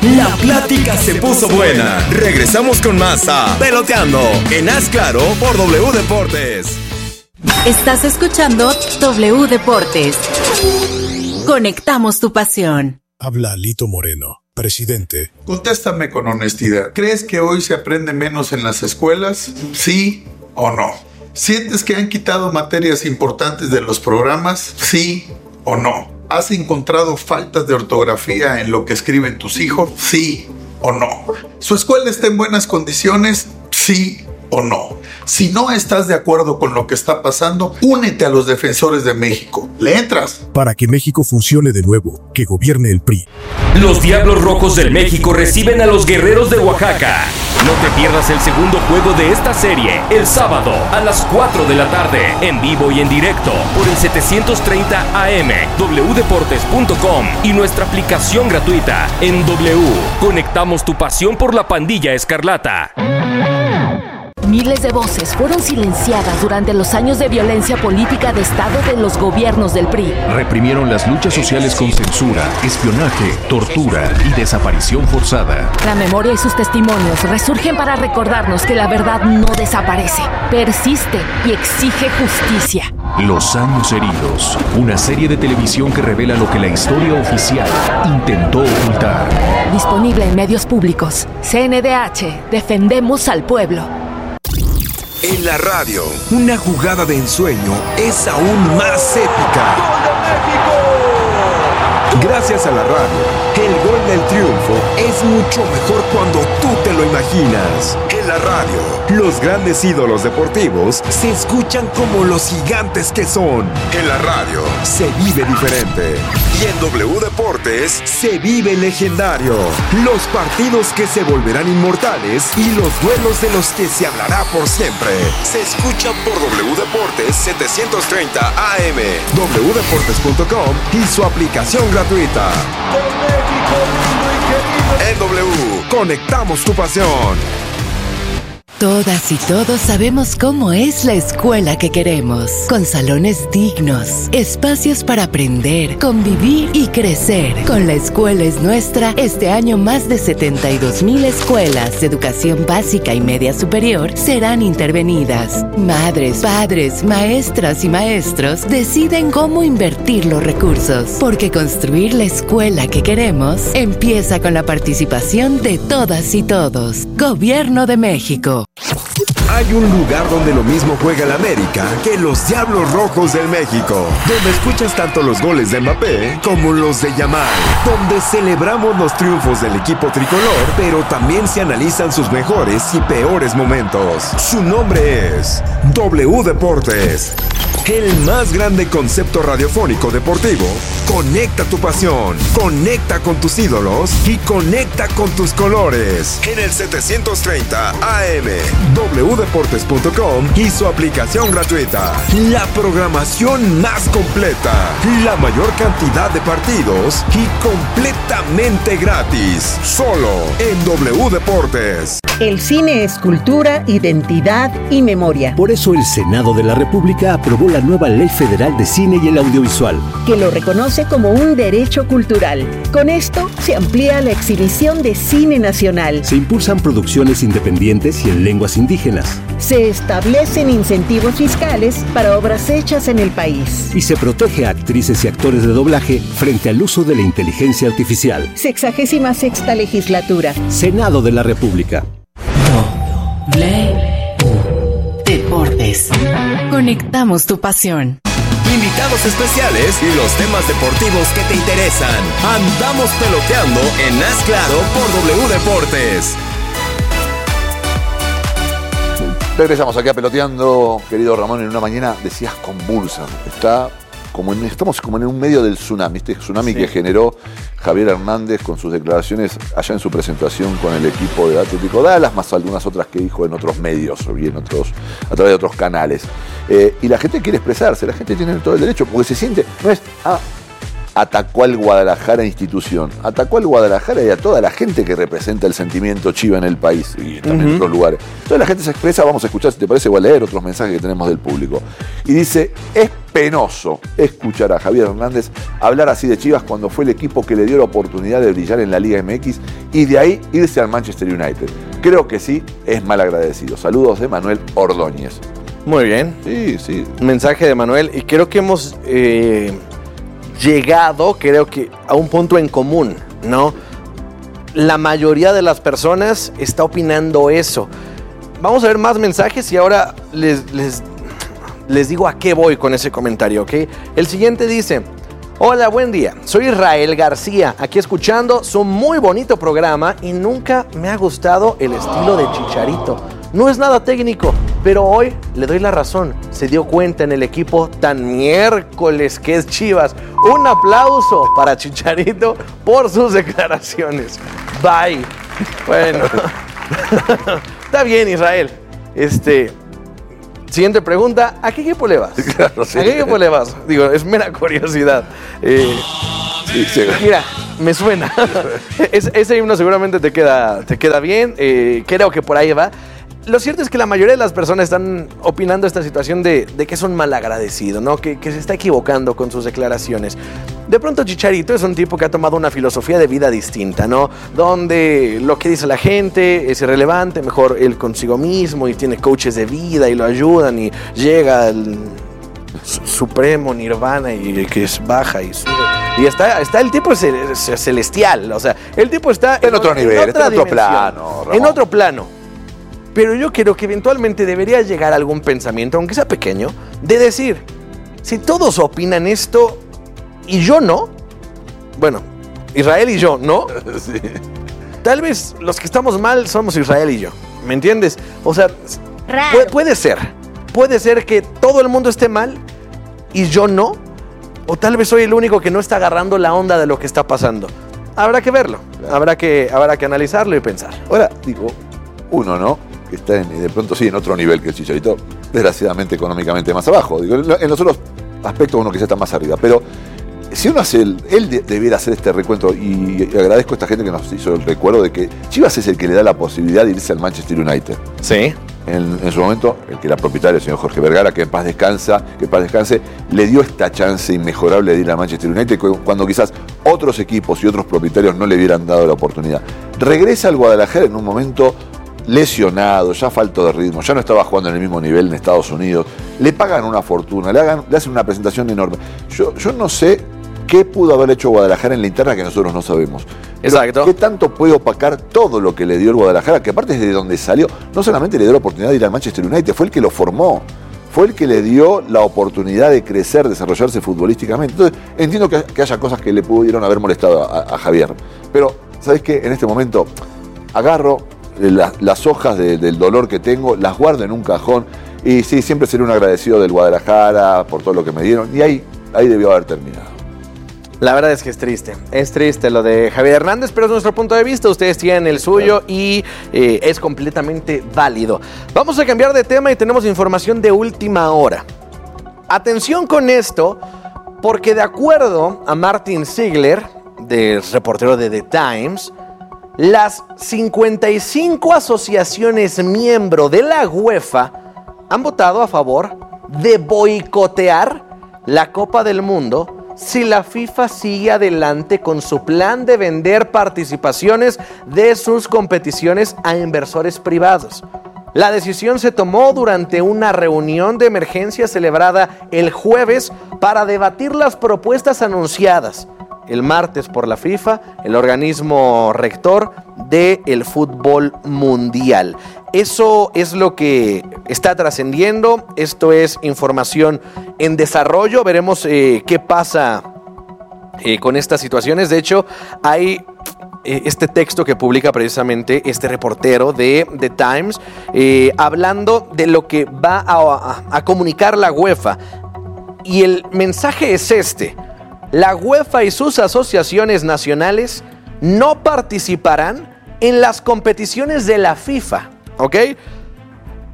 La plática se puso buena. Regresamos con más a Peloteando en Haz Claro por W Deportes. Estás escuchando W Deportes. Conectamos tu pasión. Habla Lito Moreno, presidente. Contéstame con honestidad. ¿Crees que hoy se aprende menos en las escuelas? ¿Sí o no? ¿Sientes que han quitado materias importantes de los programas? ¿Sí o no? ¿Has encontrado faltas de ortografía en lo que escriben tus hijos? ¿Sí o no? ¿Su escuela está en buenas condiciones? ¿Sí o no? Si no estás de acuerdo con lo que está pasando, únete a los Defensores de México. ¿Le entras? Para que México funcione de nuevo, que gobierne el PRI. Los Diablos Rojos del México reciben a los Guerreros de Oaxaca. No te pierdas el segundo juego de esta serie, el sábado a las 4 de la tarde, en vivo y en directo, por el 730 AM, wdeportes.com y nuestra aplicación gratuita en W. Conectamos tu pasión por la pandilla escarlata. Miles de voces fueron silenciadas durante los años de violencia política de Estado de los gobiernos del PRI. Reprimieron las luchas sociales con censura, espionaje, tortura y desaparición forzada. La memoria y sus testimonios resurgen para recordarnos que la verdad no desaparece, persiste y exige justicia. Los años heridos, una serie de televisión que revela lo que la historia oficial intentó ocultar. Disponible en medios públicos. CNDH, defendemos al pueblo. En la radio, una jugada de ensueño es aún más épica. ¡Gol de México! Gracias a la radio, el gol del triunfo es mucho mejor cuando tú te lo imaginas. En la radio, los grandes ídolos deportivos se escuchan como los gigantes que son. En la radio, se vive diferente. Y en W Deportes, se vive legendario. Los partidos que se volverán inmortales y los duelos de los que se hablará por siempre. Se escuchan por W Deportes 730 AM, wdeportes.com y su aplicación gratuita. En W, conectamos tu pasión. Todas y todos sabemos cómo es la escuela que queremos, con salones dignos, espacios para aprender, convivir y crecer. Con La Escuela es Nuestra, este año más de 72,000 escuelas de educación básica y media superior serán intervenidas. Madres, padres, maestras y maestros deciden cómo invertir los recursos, porque construir la escuela que queremos empieza con la participación de todas y todos. Gobierno de México. Hay un lugar donde lo mismo juega el América que los Diablos Rojos del México, donde escuchas tanto los goles de Mbappé como los de Yamal, donde celebramos los triunfos del equipo tricolor, pero también se analizan sus mejores y peores momentos. Su nombre es W Deportes. El más grande concepto radiofónico deportivo. Conecta tu pasión, conecta con tus ídolos y conecta con tus colores. En el 730 AM, wdeportes.com y su aplicación gratuita. La programación más completa, la mayor cantidad de partidos y completamente gratis. Solo en W Deportes. El cine es cultura, identidad y memoria. Por eso el Senado de la República aprobó la nueva Ley Federal de Cine y el Audiovisual, que lo reconoce como un derecho cultural. Con esto se amplía la exhibición de cine nacional. Se impulsan producciones independientes y en lenguas indígenas. Se establecen incentivos fiscales para obras hechas en el país. Y se protege a actrices y actores de doblaje frente al uso de la inteligencia artificial. 66ª legislatura. Senado de la República. Deportes. Conectamos tu pasión. Invitados especiales y los temas deportivos que te interesan. Andamos peloteando en Haz Claro por W Deportes. Regresamos aquí a Peloteando, querido Ramón, en una mañana, decías, convulsa. Estamos como en un medio del tsunami, este tsunami que generó Javier Hernández con sus declaraciones allá en su presentación con el equipo de Atlético Dallas, más algunas otras que dijo en otros medios o bien a través de otros canales. Y la gente quiere expresarse, la gente tiene todo el derecho, porque se siente, no es, atacó al Guadalajara institución, atacó al Guadalajara y a toda la gente que representa el sentimiento chiva en el país y también en otros lugares. Entonces la gente se expresa, vamos a escuchar, si te parece, voy a leer otros mensajes que tenemos del público. Y dice, es penoso escuchar a Javier Hernández hablar así de Chivas cuando fue el equipo que le dio la oportunidad de brillar en la Liga MX y de ahí irse al Manchester United. Creo que sí, es mal agradecido. Saludos de Manuel Ordóñez. Muy bien. Sí. Mensaje de Manuel. Y creo que hemos llegado, a un punto en común, ¿no? La mayoría de las personas está opinando eso. Vamos a ver más mensajes y ahora les digo a qué voy con ese comentario, ¿ok? El siguiente dice: hola, buen día, soy Israel García, aquí escuchando su muy bonito programa y nunca me ha gustado el estilo de Chicharito. No es nada técnico, pero hoy le doy la razón. Se dio cuenta en el equipo tan miércoles que es Chivas. Un aplauso para Chicharito por sus declaraciones. Bye. Bueno, está bien, Israel. Siguiente pregunta, ¿a qué equipo le vas? Claro, sí. ¿A qué equipo le vas? Digo, es mera curiosidad. Mira, me suena. Ese himno seguramente te queda bien. Creo que por ahí va. Lo cierto es que la mayoría de las personas están opinando esta situación de que es un malagradecido, ¿no? Que se está equivocando con sus declaraciones. De pronto Chicharito es un tipo que ha tomado una filosofía de vida distinta, ¿no? Donde lo que dice la gente es irrelevante, mejor él consigo mismo y tiene coaches de vida y lo ayudan y llega al supremo nirvana y que baja y sube. Y está el tipo celestial, o sea, el tipo está en otro nivel, está en otro plano, Ramón. En otro plano. Pero yo creo que eventualmente debería llegar algún pensamiento, aunque sea pequeño, de decir, si todos opinan esto y yo no, bueno, Israel y yo, ¿no? Sí. Tal vez los que estamos mal somos Israel y yo, ¿me entiendes? O sea, puede ser que todo el mundo esté mal y yo no, o tal vez soy el único que no está agarrando la onda de lo que está pasando. Habrá que verlo, claro. habrá que analizarlo y pensar. Ahora, digo, uno, ¿no? Que está de pronto sí en otro nivel que el Chicharito, desgraciadamente económicamente más abajo. Digo, en los otros aspectos uno quizá está más arriba, pero si uno hace él debiera hacer este recuento y agradezco a esta gente que nos hizo el recuerdo de que Chivas es el que le da la posibilidad de irse al Manchester United. Sí. En su momento, el que era propietario, el señor Jorge Vergara, que en paz descanse, le dio esta chance inmejorable de ir al Manchester United cuando quizás otros equipos y otros propietarios no le hubieran dado la oportunidad. Regresa al Guadalajara en un momento lesionado, ya falto de ritmo, ya no estaba jugando en el mismo nivel en Estados Unidos, le pagan una fortuna, le hacen una presentación enorme. Yo no sé qué pudo haber hecho Guadalajara en la interna que nosotros no sabemos. Exacto. ¿Qué tanto puede opacar todo lo que le dio el Guadalajara? Que aparte es de donde salió, no solamente le dio la oportunidad de ir al Manchester United, fue el que lo formó, fue el que le dio la oportunidad de crecer, desarrollarse futbolísticamente. Entonces, entiendo que haya cosas que le pudieron haber molestado a Javier. Pero, ¿sabes qué? En este momento, agarro las hojas del dolor que tengo, las guardo en un cajón y sí, siempre seré un agradecido del Guadalajara por todo lo que me dieron y ahí debió haber terminado. La verdad es que es triste lo de Javier Hernández, pero es nuestro punto de vista, ustedes tienen el suyo y es completamente válido. Vamos a cambiar de tema y tenemos información de última hora. Atención con esto, porque de acuerdo a Martin Ziegler, reportero de The Times, las 55 asociaciones miembro de la UEFA han votado a favor de boicotear la Copa del Mundo si la FIFA sigue adelante con su plan de vender participaciones de sus competiciones a inversores privados. La decisión se tomó durante una reunión de emergencia celebrada el jueves para debatir las propuestas anunciadas el martes por la FIFA, el organismo rector del fútbol mundial. Eso es lo que está trascendiendo. Esto es información en desarrollo. Veremos qué pasa con estas situaciones. De hecho, hay este texto que publica precisamente este reportero de The Times hablando de lo que va a comunicar la UEFA. Y el mensaje es este: la UEFA y sus asociaciones nacionales no participarán en las competiciones de la FIFA, ¿ok?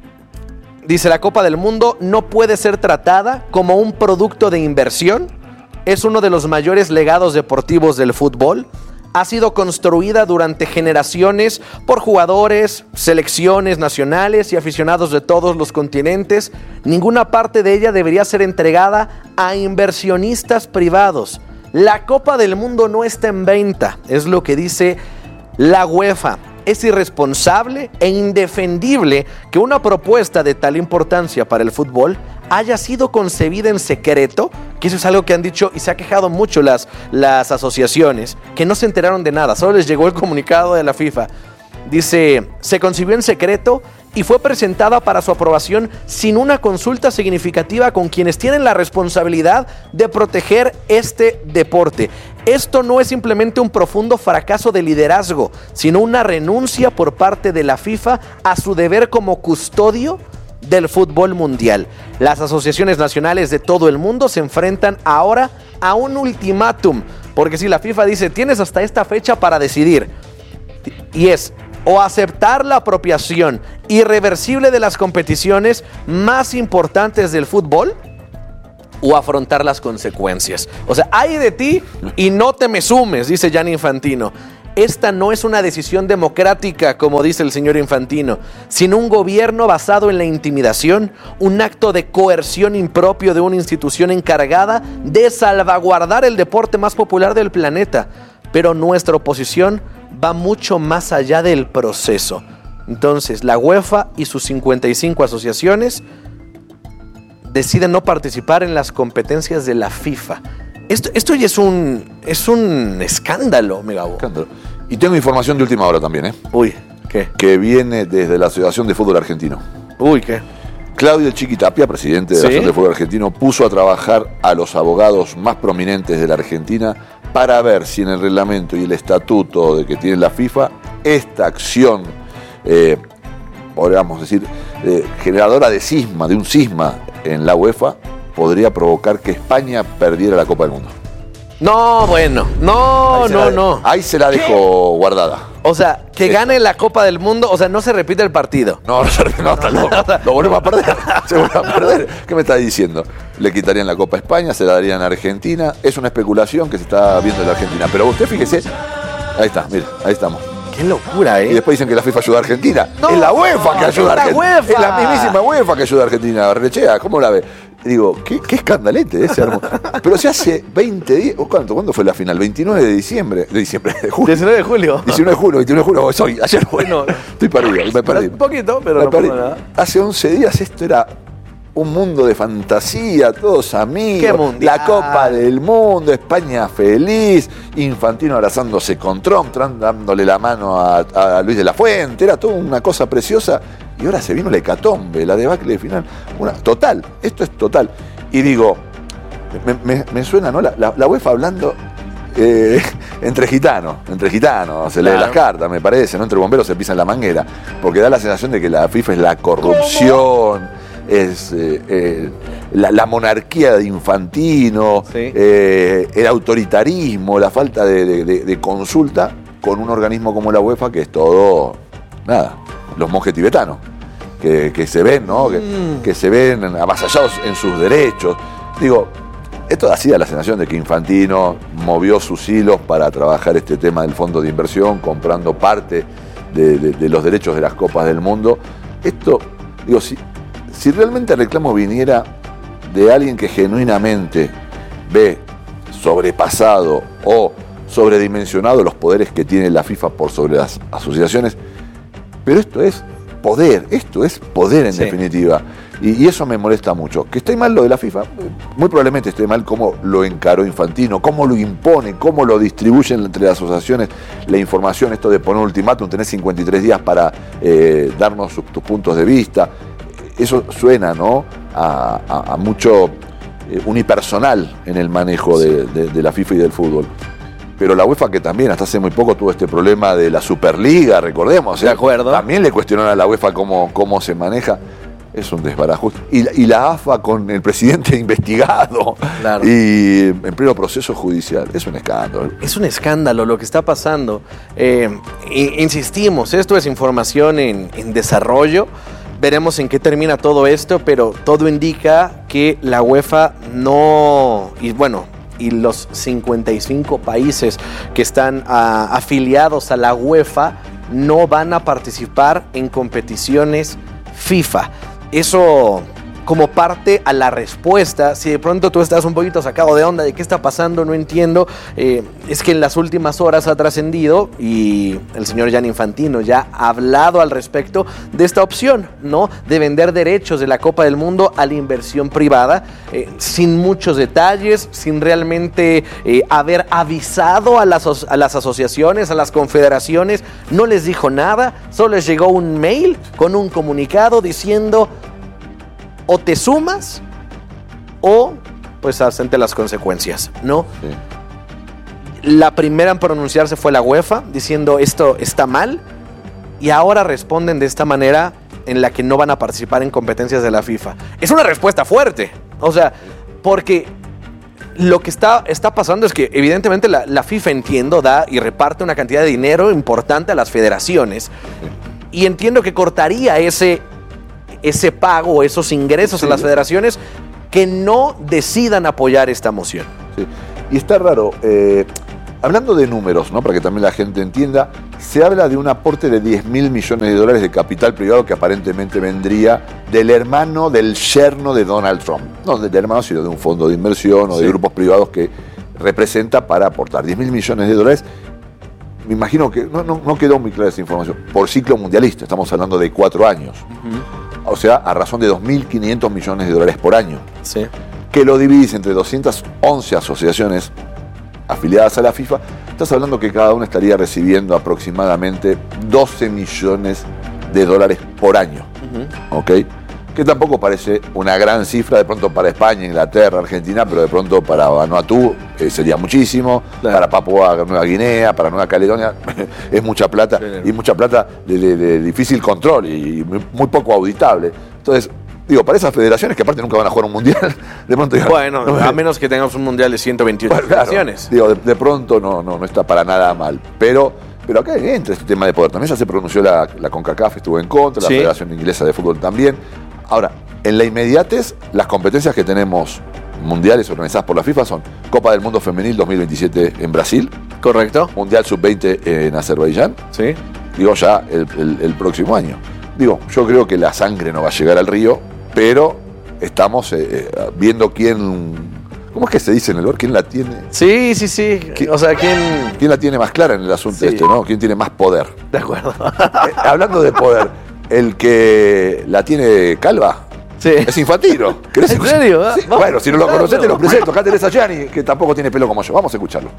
Dice, la Copa del Mundo no puede ser tratada como un producto de inversión es uno de los mayores legados deportivos del fútbol. Ha sido construida durante generaciones por jugadores, selecciones nacionales y aficionados de todos los continentes. Ninguna parte de ella debería ser entregada a inversionistas privados. La Copa del Mundo no está en venta, es lo que dice la UEFA. Es irresponsable e indefendible que una propuesta de tal importancia para el fútbol haya sido concebida en secreto, que eso es algo que han dicho y se ha quejado mucho las asociaciones, que no se enteraron de nada, solo les llegó el comunicado de la FIFA. Dice, se concibió en secreto y fue presentada para su aprobación sin una consulta significativa con quienes tienen la responsabilidad de proteger este deporte. Esto no es simplemente un profundo fracaso de liderazgo, sino una renuncia por parte de la FIFA a su deber como custodio del fútbol mundial. Las asociaciones nacionales de todo el mundo se enfrentan ahora a un ultimátum, porque si la FIFA dice, tienes hasta esta fecha para decidir, y es o aceptar la apropiación irreversible de las competiciones más importantes del fútbol, o afrontar las consecuencias. O sea, ay de ti y no te me sumes, dice Gianni Infantino. Esta no es una decisión democrática, como dice el señor Infantino, sino un gobierno basado en la intimidación, un acto de coerción impropio de una institución encargada de salvaguardar el deporte más popular del planeta. Pero nuestra oposición va mucho más allá del proceso. Entonces, la UEFA y sus 55 asociaciones deciden no participar en las competencias de la FIFA. Esto ya es un escándalo, Megabo. Escándalo. Y tengo información de última hora también, ¿eh? Uy, ¿qué? Que viene desde la Asociación de Fútbol Argentino. Uy, ¿qué? Claudio Chiqui Tapia, presidente de la Asociación de Fútbol Argentino, puso a trabajar a los abogados más prominentes de la Argentina para ver si en el reglamento y el estatuto de que tiene la FIFA, esta acción, podríamos decir, generadora de cisma, de un cisma en la UEFA, podría provocar que España perdiera la Copa del Mundo. No, bueno, no. Ahí se la dejo guardada. O sea, que gane la Copa del Mundo, o sea, no se repite el partido. No, está loco. Lo volvemos a perder. Se vuelve a perder. ¿Qué me está diciendo? Le quitarían la Copa a España, se la darían a Argentina. Es una especulación que se está viendo en la Argentina. Pero usted fíjese, ahí está, mira, ahí estamos. Qué locura, ¿eh? Y después dicen que la FIFA ayuda a Argentina. No, es la UEFA que ayuda a Argentina. Es la mismísima UEFA que ayuda a Argentina. Rechea, ¿cómo la ve? Digo, qué escandalete ese hermoso. Pero se hace 20 días. ¿Cuándo fue la final? 29 de diciembre. De julio. 19 de julio. 19 de julio, 21 de julio. Ayer fue. No. Estoy perdido, me perdí. Un poquito, pero no pasa nada. Hace 11 días esto era un mundo de fantasía, todos amigos. ¿Qué mundial? La Copa del Mundo, España feliz, Infantino abrazándose con Trump, dándole la mano a Luis de la Fuente. Era toda una cosa preciosa. Y ahora se vino la hecatombe, la debacle de final. Total, esto es total. Y digo, me suena, ¿no? La UEFA hablando entre gitanos, se lee las cartas, me parece, ¿no? Entre bomberos se pisan la manguera. Porque da la sensación de que la FIFA es la corrupción, es la monarquía de Infantino, el autoritarismo, la falta de consulta con un organismo como la UEFA, que es todo, nada, los monjes tibetanos, que se ven, ¿no? Que se ven avasallados en sus derechos. Digo, esto hacía la sensación de que Infantino movió sus hilos para trabajar este tema del fondo de inversión, comprando parte de los derechos de las Copas del Mundo. Esto, digo, si realmente el reclamo viniera de alguien que genuinamente ve sobrepasado o sobredimensionado los poderes que tiene la FIFA por sobre las asociaciones, pero esto es poder en definitiva. Y eso me molesta mucho. Que esté mal lo de la FIFA, muy probablemente esté mal cómo lo encaró Infantino, cómo lo impone, cómo lo distribuyen entre las asociaciones la información, esto de poner un ultimátum, tenés 53 días para darnos tus puntos de vista. Eso suena, ¿no?, a mucho unipersonal en el manejo de la FIFA y del fútbol. Pero la UEFA, que también hasta hace muy poco tuvo este problema de la Superliga, recordemos, de acuerdo, también le cuestionaron a la UEFA cómo se maneja. Es un desbarajuste. Y la AFA con el presidente investigado, claro, y en pleno proceso judicial. Es un escándalo. Es un escándalo lo que está pasando. Insistimos, esto es información en desarrollo. Veremos en qué termina todo esto, pero todo indica que la UEFA no... Y bueno, y los 55 países que están afiliados a la UEFA no van a participar en competiciones FIFA. Eso como parte a la respuesta. Si de pronto tú estás un poquito sacado de onda de qué está pasando, no entiendo, es que en las últimas horas ha trascendido y el señor Gianni Infantino ya ha hablado al respecto de esta opción, ¿no? De vender derechos de la Copa del Mundo a la inversión privada, sin muchos detalles, sin realmente haber avisado a las asociaciones, a las confederaciones. No les dijo nada, solo les llegó un mail con un comunicado diciendo: o te sumas o pues absente las consecuencias, ¿no? Sí. La primera en pronunciarse fue la UEFA diciendo esto está mal, y ahora responden de esta manera en la que no van a participar en competencias de la FIFA. Es una respuesta fuerte, o sea, porque lo que está pasando es que evidentemente la FIFA, entiendo, da y reparte una cantidad de dinero importante a las federaciones, y entiendo que cortaría ese pago, esos ingresos a las federaciones que no decidan apoyar esta moción. Sí. Y está raro, hablando de números, ¿no? Para que también la gente entienda, se habla de un aporte de 10.000 millones de dólares de capital privado que aparentemente vendría del hermano, del yerno de Donald Trump. No del hermano, sino de un fondo de inversión o de grupos privados que representa para aportar 10.000 millones de dólares. Me imagino que no quedó muy clara esa información. Por ciclo mundialista, estamos hablando de 4 años. O sea, a razón de 2.500 millones de dólares por año. Sí. Que lo dividís entre 211 asociaciones afiliadas a la FIFA, estás hablando que cada una estaría recibiendo aproximadamente 12 millones de dólares por año. ¿Ok? Que tampoco parece una gran cifra de pronto para España, Inglaterra, Argentina, pero de pronto para Vanuatu sería muchísimo, claro. Para Papúa Nueva Guinea, para Nueva Caledonia es mucha plata, sí. Y mucha plata de difícil control y muy poco auditable. Entonces, digo, para esas federaciones que aparte nunca van a jugar un mundial, de pronto digo, bueno, a menos que tengamos un mundial de 128 federaciones. Digo, de pronto no está para nada mal, pero acá entra este tema de poder. También ya se pronunció la CONCACAF, estuvo en contra, la Federación Inglesa de Fútbol también. Ahora, en la inmediatez, las competencias que tenemos mundiales organizadas por la FIFA son Copa del Mundo Femenil 2027 en Brasil. Correcto. Mundial Sub-20 en Azerbaiyán. Sí. Digo, ya el próximo año. Digo, yo creo que la sangre no va a llegar al río, pero estamos viendo quién... ¿Cómo es que se dice en el bar? ¿Quién la tiene? Sí. O sea, ¿quién la tiene más clara en el asunto ¿no? ¿Quién tiene más poder? De acuerdo. Hablando de poder, el que la tiene calva es Infantino. ¿En serio? Sí. Bueno, si no lo conocés, te lo presento. Acá tenés a Gianni, que tampoco tiene pelo como yo. Vamos a escucharlo.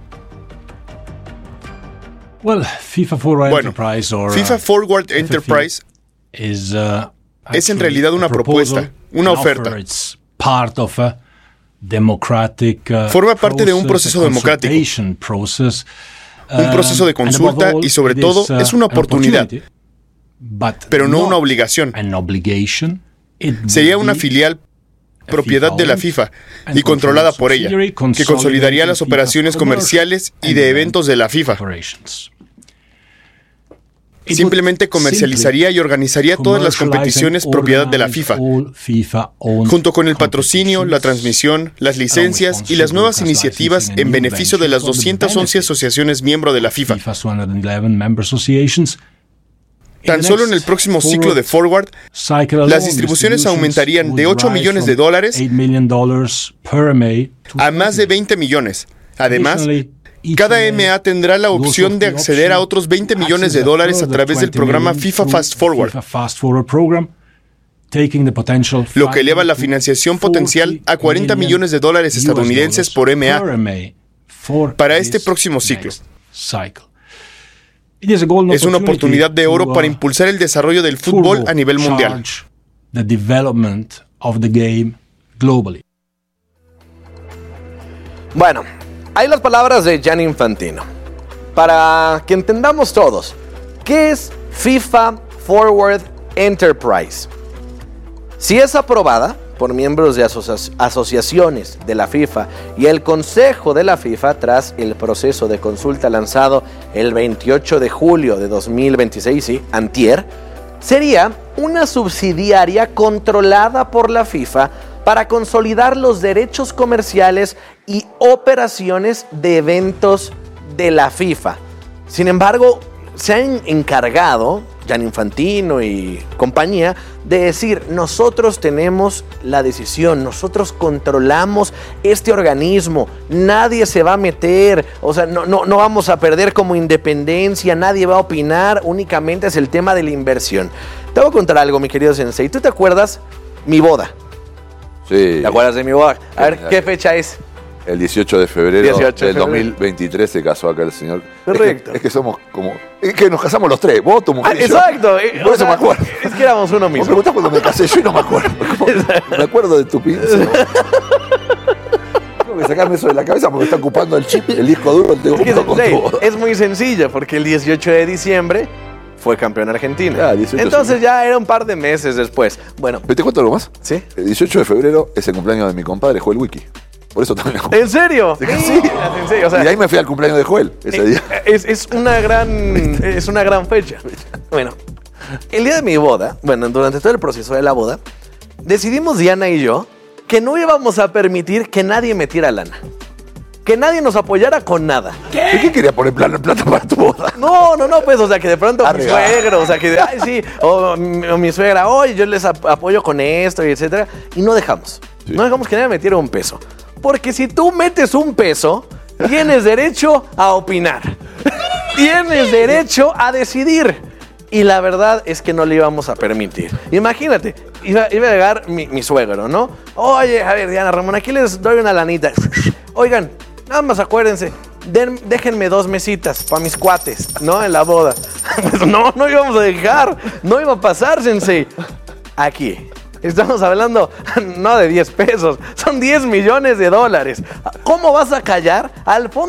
Well, FIFA Forward Enterprise es en realidad una propuesta, una oferta. Forma parte de un proceso democrático, un proceso de consulta y sobre todo es una oportunidad, pero no una obligación. Sería una filial propiedad de la FIFA y controlada por ella, que consolidaría las operaciones comerciales y de eventos de la FIFA. Simplemente comercializaría y organizaría todas las competiciones propiedad de la FIFA, junto con el patrocinio, la transmisión, las licencias y las nuevas iniciativas en beneficio de las 211 asociaciones miembro de la FIFA. Tan solo en el próximo ciclo de Forward, las distribuciones aumentarían de $8 millones a más de 20 millones. Además, cada MA tendrá la opción de acceder a otros $20 millones a través del programa FIFA Fast Forward, lo que eleva la financiación potencial a $40 millones estadounidenses por MA para este próximo ciclo. Es una oportunidad de oro para impulsar el desarrollo del fútbol a nivel mundial. Bueno, hay las palabras de Gianni Infantino. Para que entendamos todos, ¿qué es FIFA Forward Enterprise? Si es aprobada por miembros de asociaciones de la FIFA y el Consejo de la FIFA tras el proceso de consulta lanzado el 28 de julio de 2026, antier, sería una subsidiaria controlada por la FIFA para consolidar los derechos comerciales y operaciones de eventos de la FIFA. Sin embargo, se han encargado, Gianni Infantino y compañía, de decir, nosotros tenemos la decisión, nosotros controlamos este organismo, nadie se va a meter, o sea, no vamos a perder como independencia, nadie va a opinar, únicamente es el tema de la inversión. Te voy a contar algo, mi querido Sensei. ¿Tú te acuerdas mi boda? Sí. ¿Te acuerdas de mi boda? A ver, ¿qué fecha es? El 18 de febrero del 2023 se casó acá el señor. Correcto. Es que somos como... Es que nos casamos los tres, vos, tu mujer y exacto. yo. Por eso me acuerdo. Es que éramos uno mismo. Me preguntás cuando me casé yo y no me acuerdo. Me acuerdo de tu pinza. Tengo que sacarme eso de la cabeza porque está ocupando el chip, el disco duro. Es muy sencillo porque el 18 de diciembre fue campeón Argentina. Entonces ya era un par de meses después. Bueno. ¿Te cuento algo más? Sí. El 18 de febrero es el cumpleaños de mi compadre Joel Wiki. Por eso también. ¿En serio? Sí. O sea, y ahí me fui al cumpleaños de Joel ese día. Es una gran fecha. Bueno, el día de mi boda, durante todo el proceso de la boda, decidimos Diana y yo que no íbamos a permitir que nadie metiera lana. Que nadie nos apoyara con nada. ¿Qué quería poner plata para tu boda? No, pues, o sea, que de pronto mi suegro, o sea, que, ay, sí, o mi suegra, oye, yo les apoyo con esto, y etcétera. Y no dejamos. Sí. No dejamos que nadie metiera un peso. Porque si tú metes un peso, tienes derecho a opinar. Tienes derecho a decidir. Y la verdad es que no le íbamos a permitir. Imagínate, iba a llegar mi suegro, ¿no? Oye, a ver, Diana, Ramón, aquí les doy una lanita. Oigan, nada más acuérdense, déjenme 2 mesitas para mis cuates, ¿no? En la boda. Pues no íbamos a dejar. No iba a pasar, Sensei. Aquí. Estamos hablando no de 10 pesos, son $10 millones. ¿Cómo vas a callar al fondo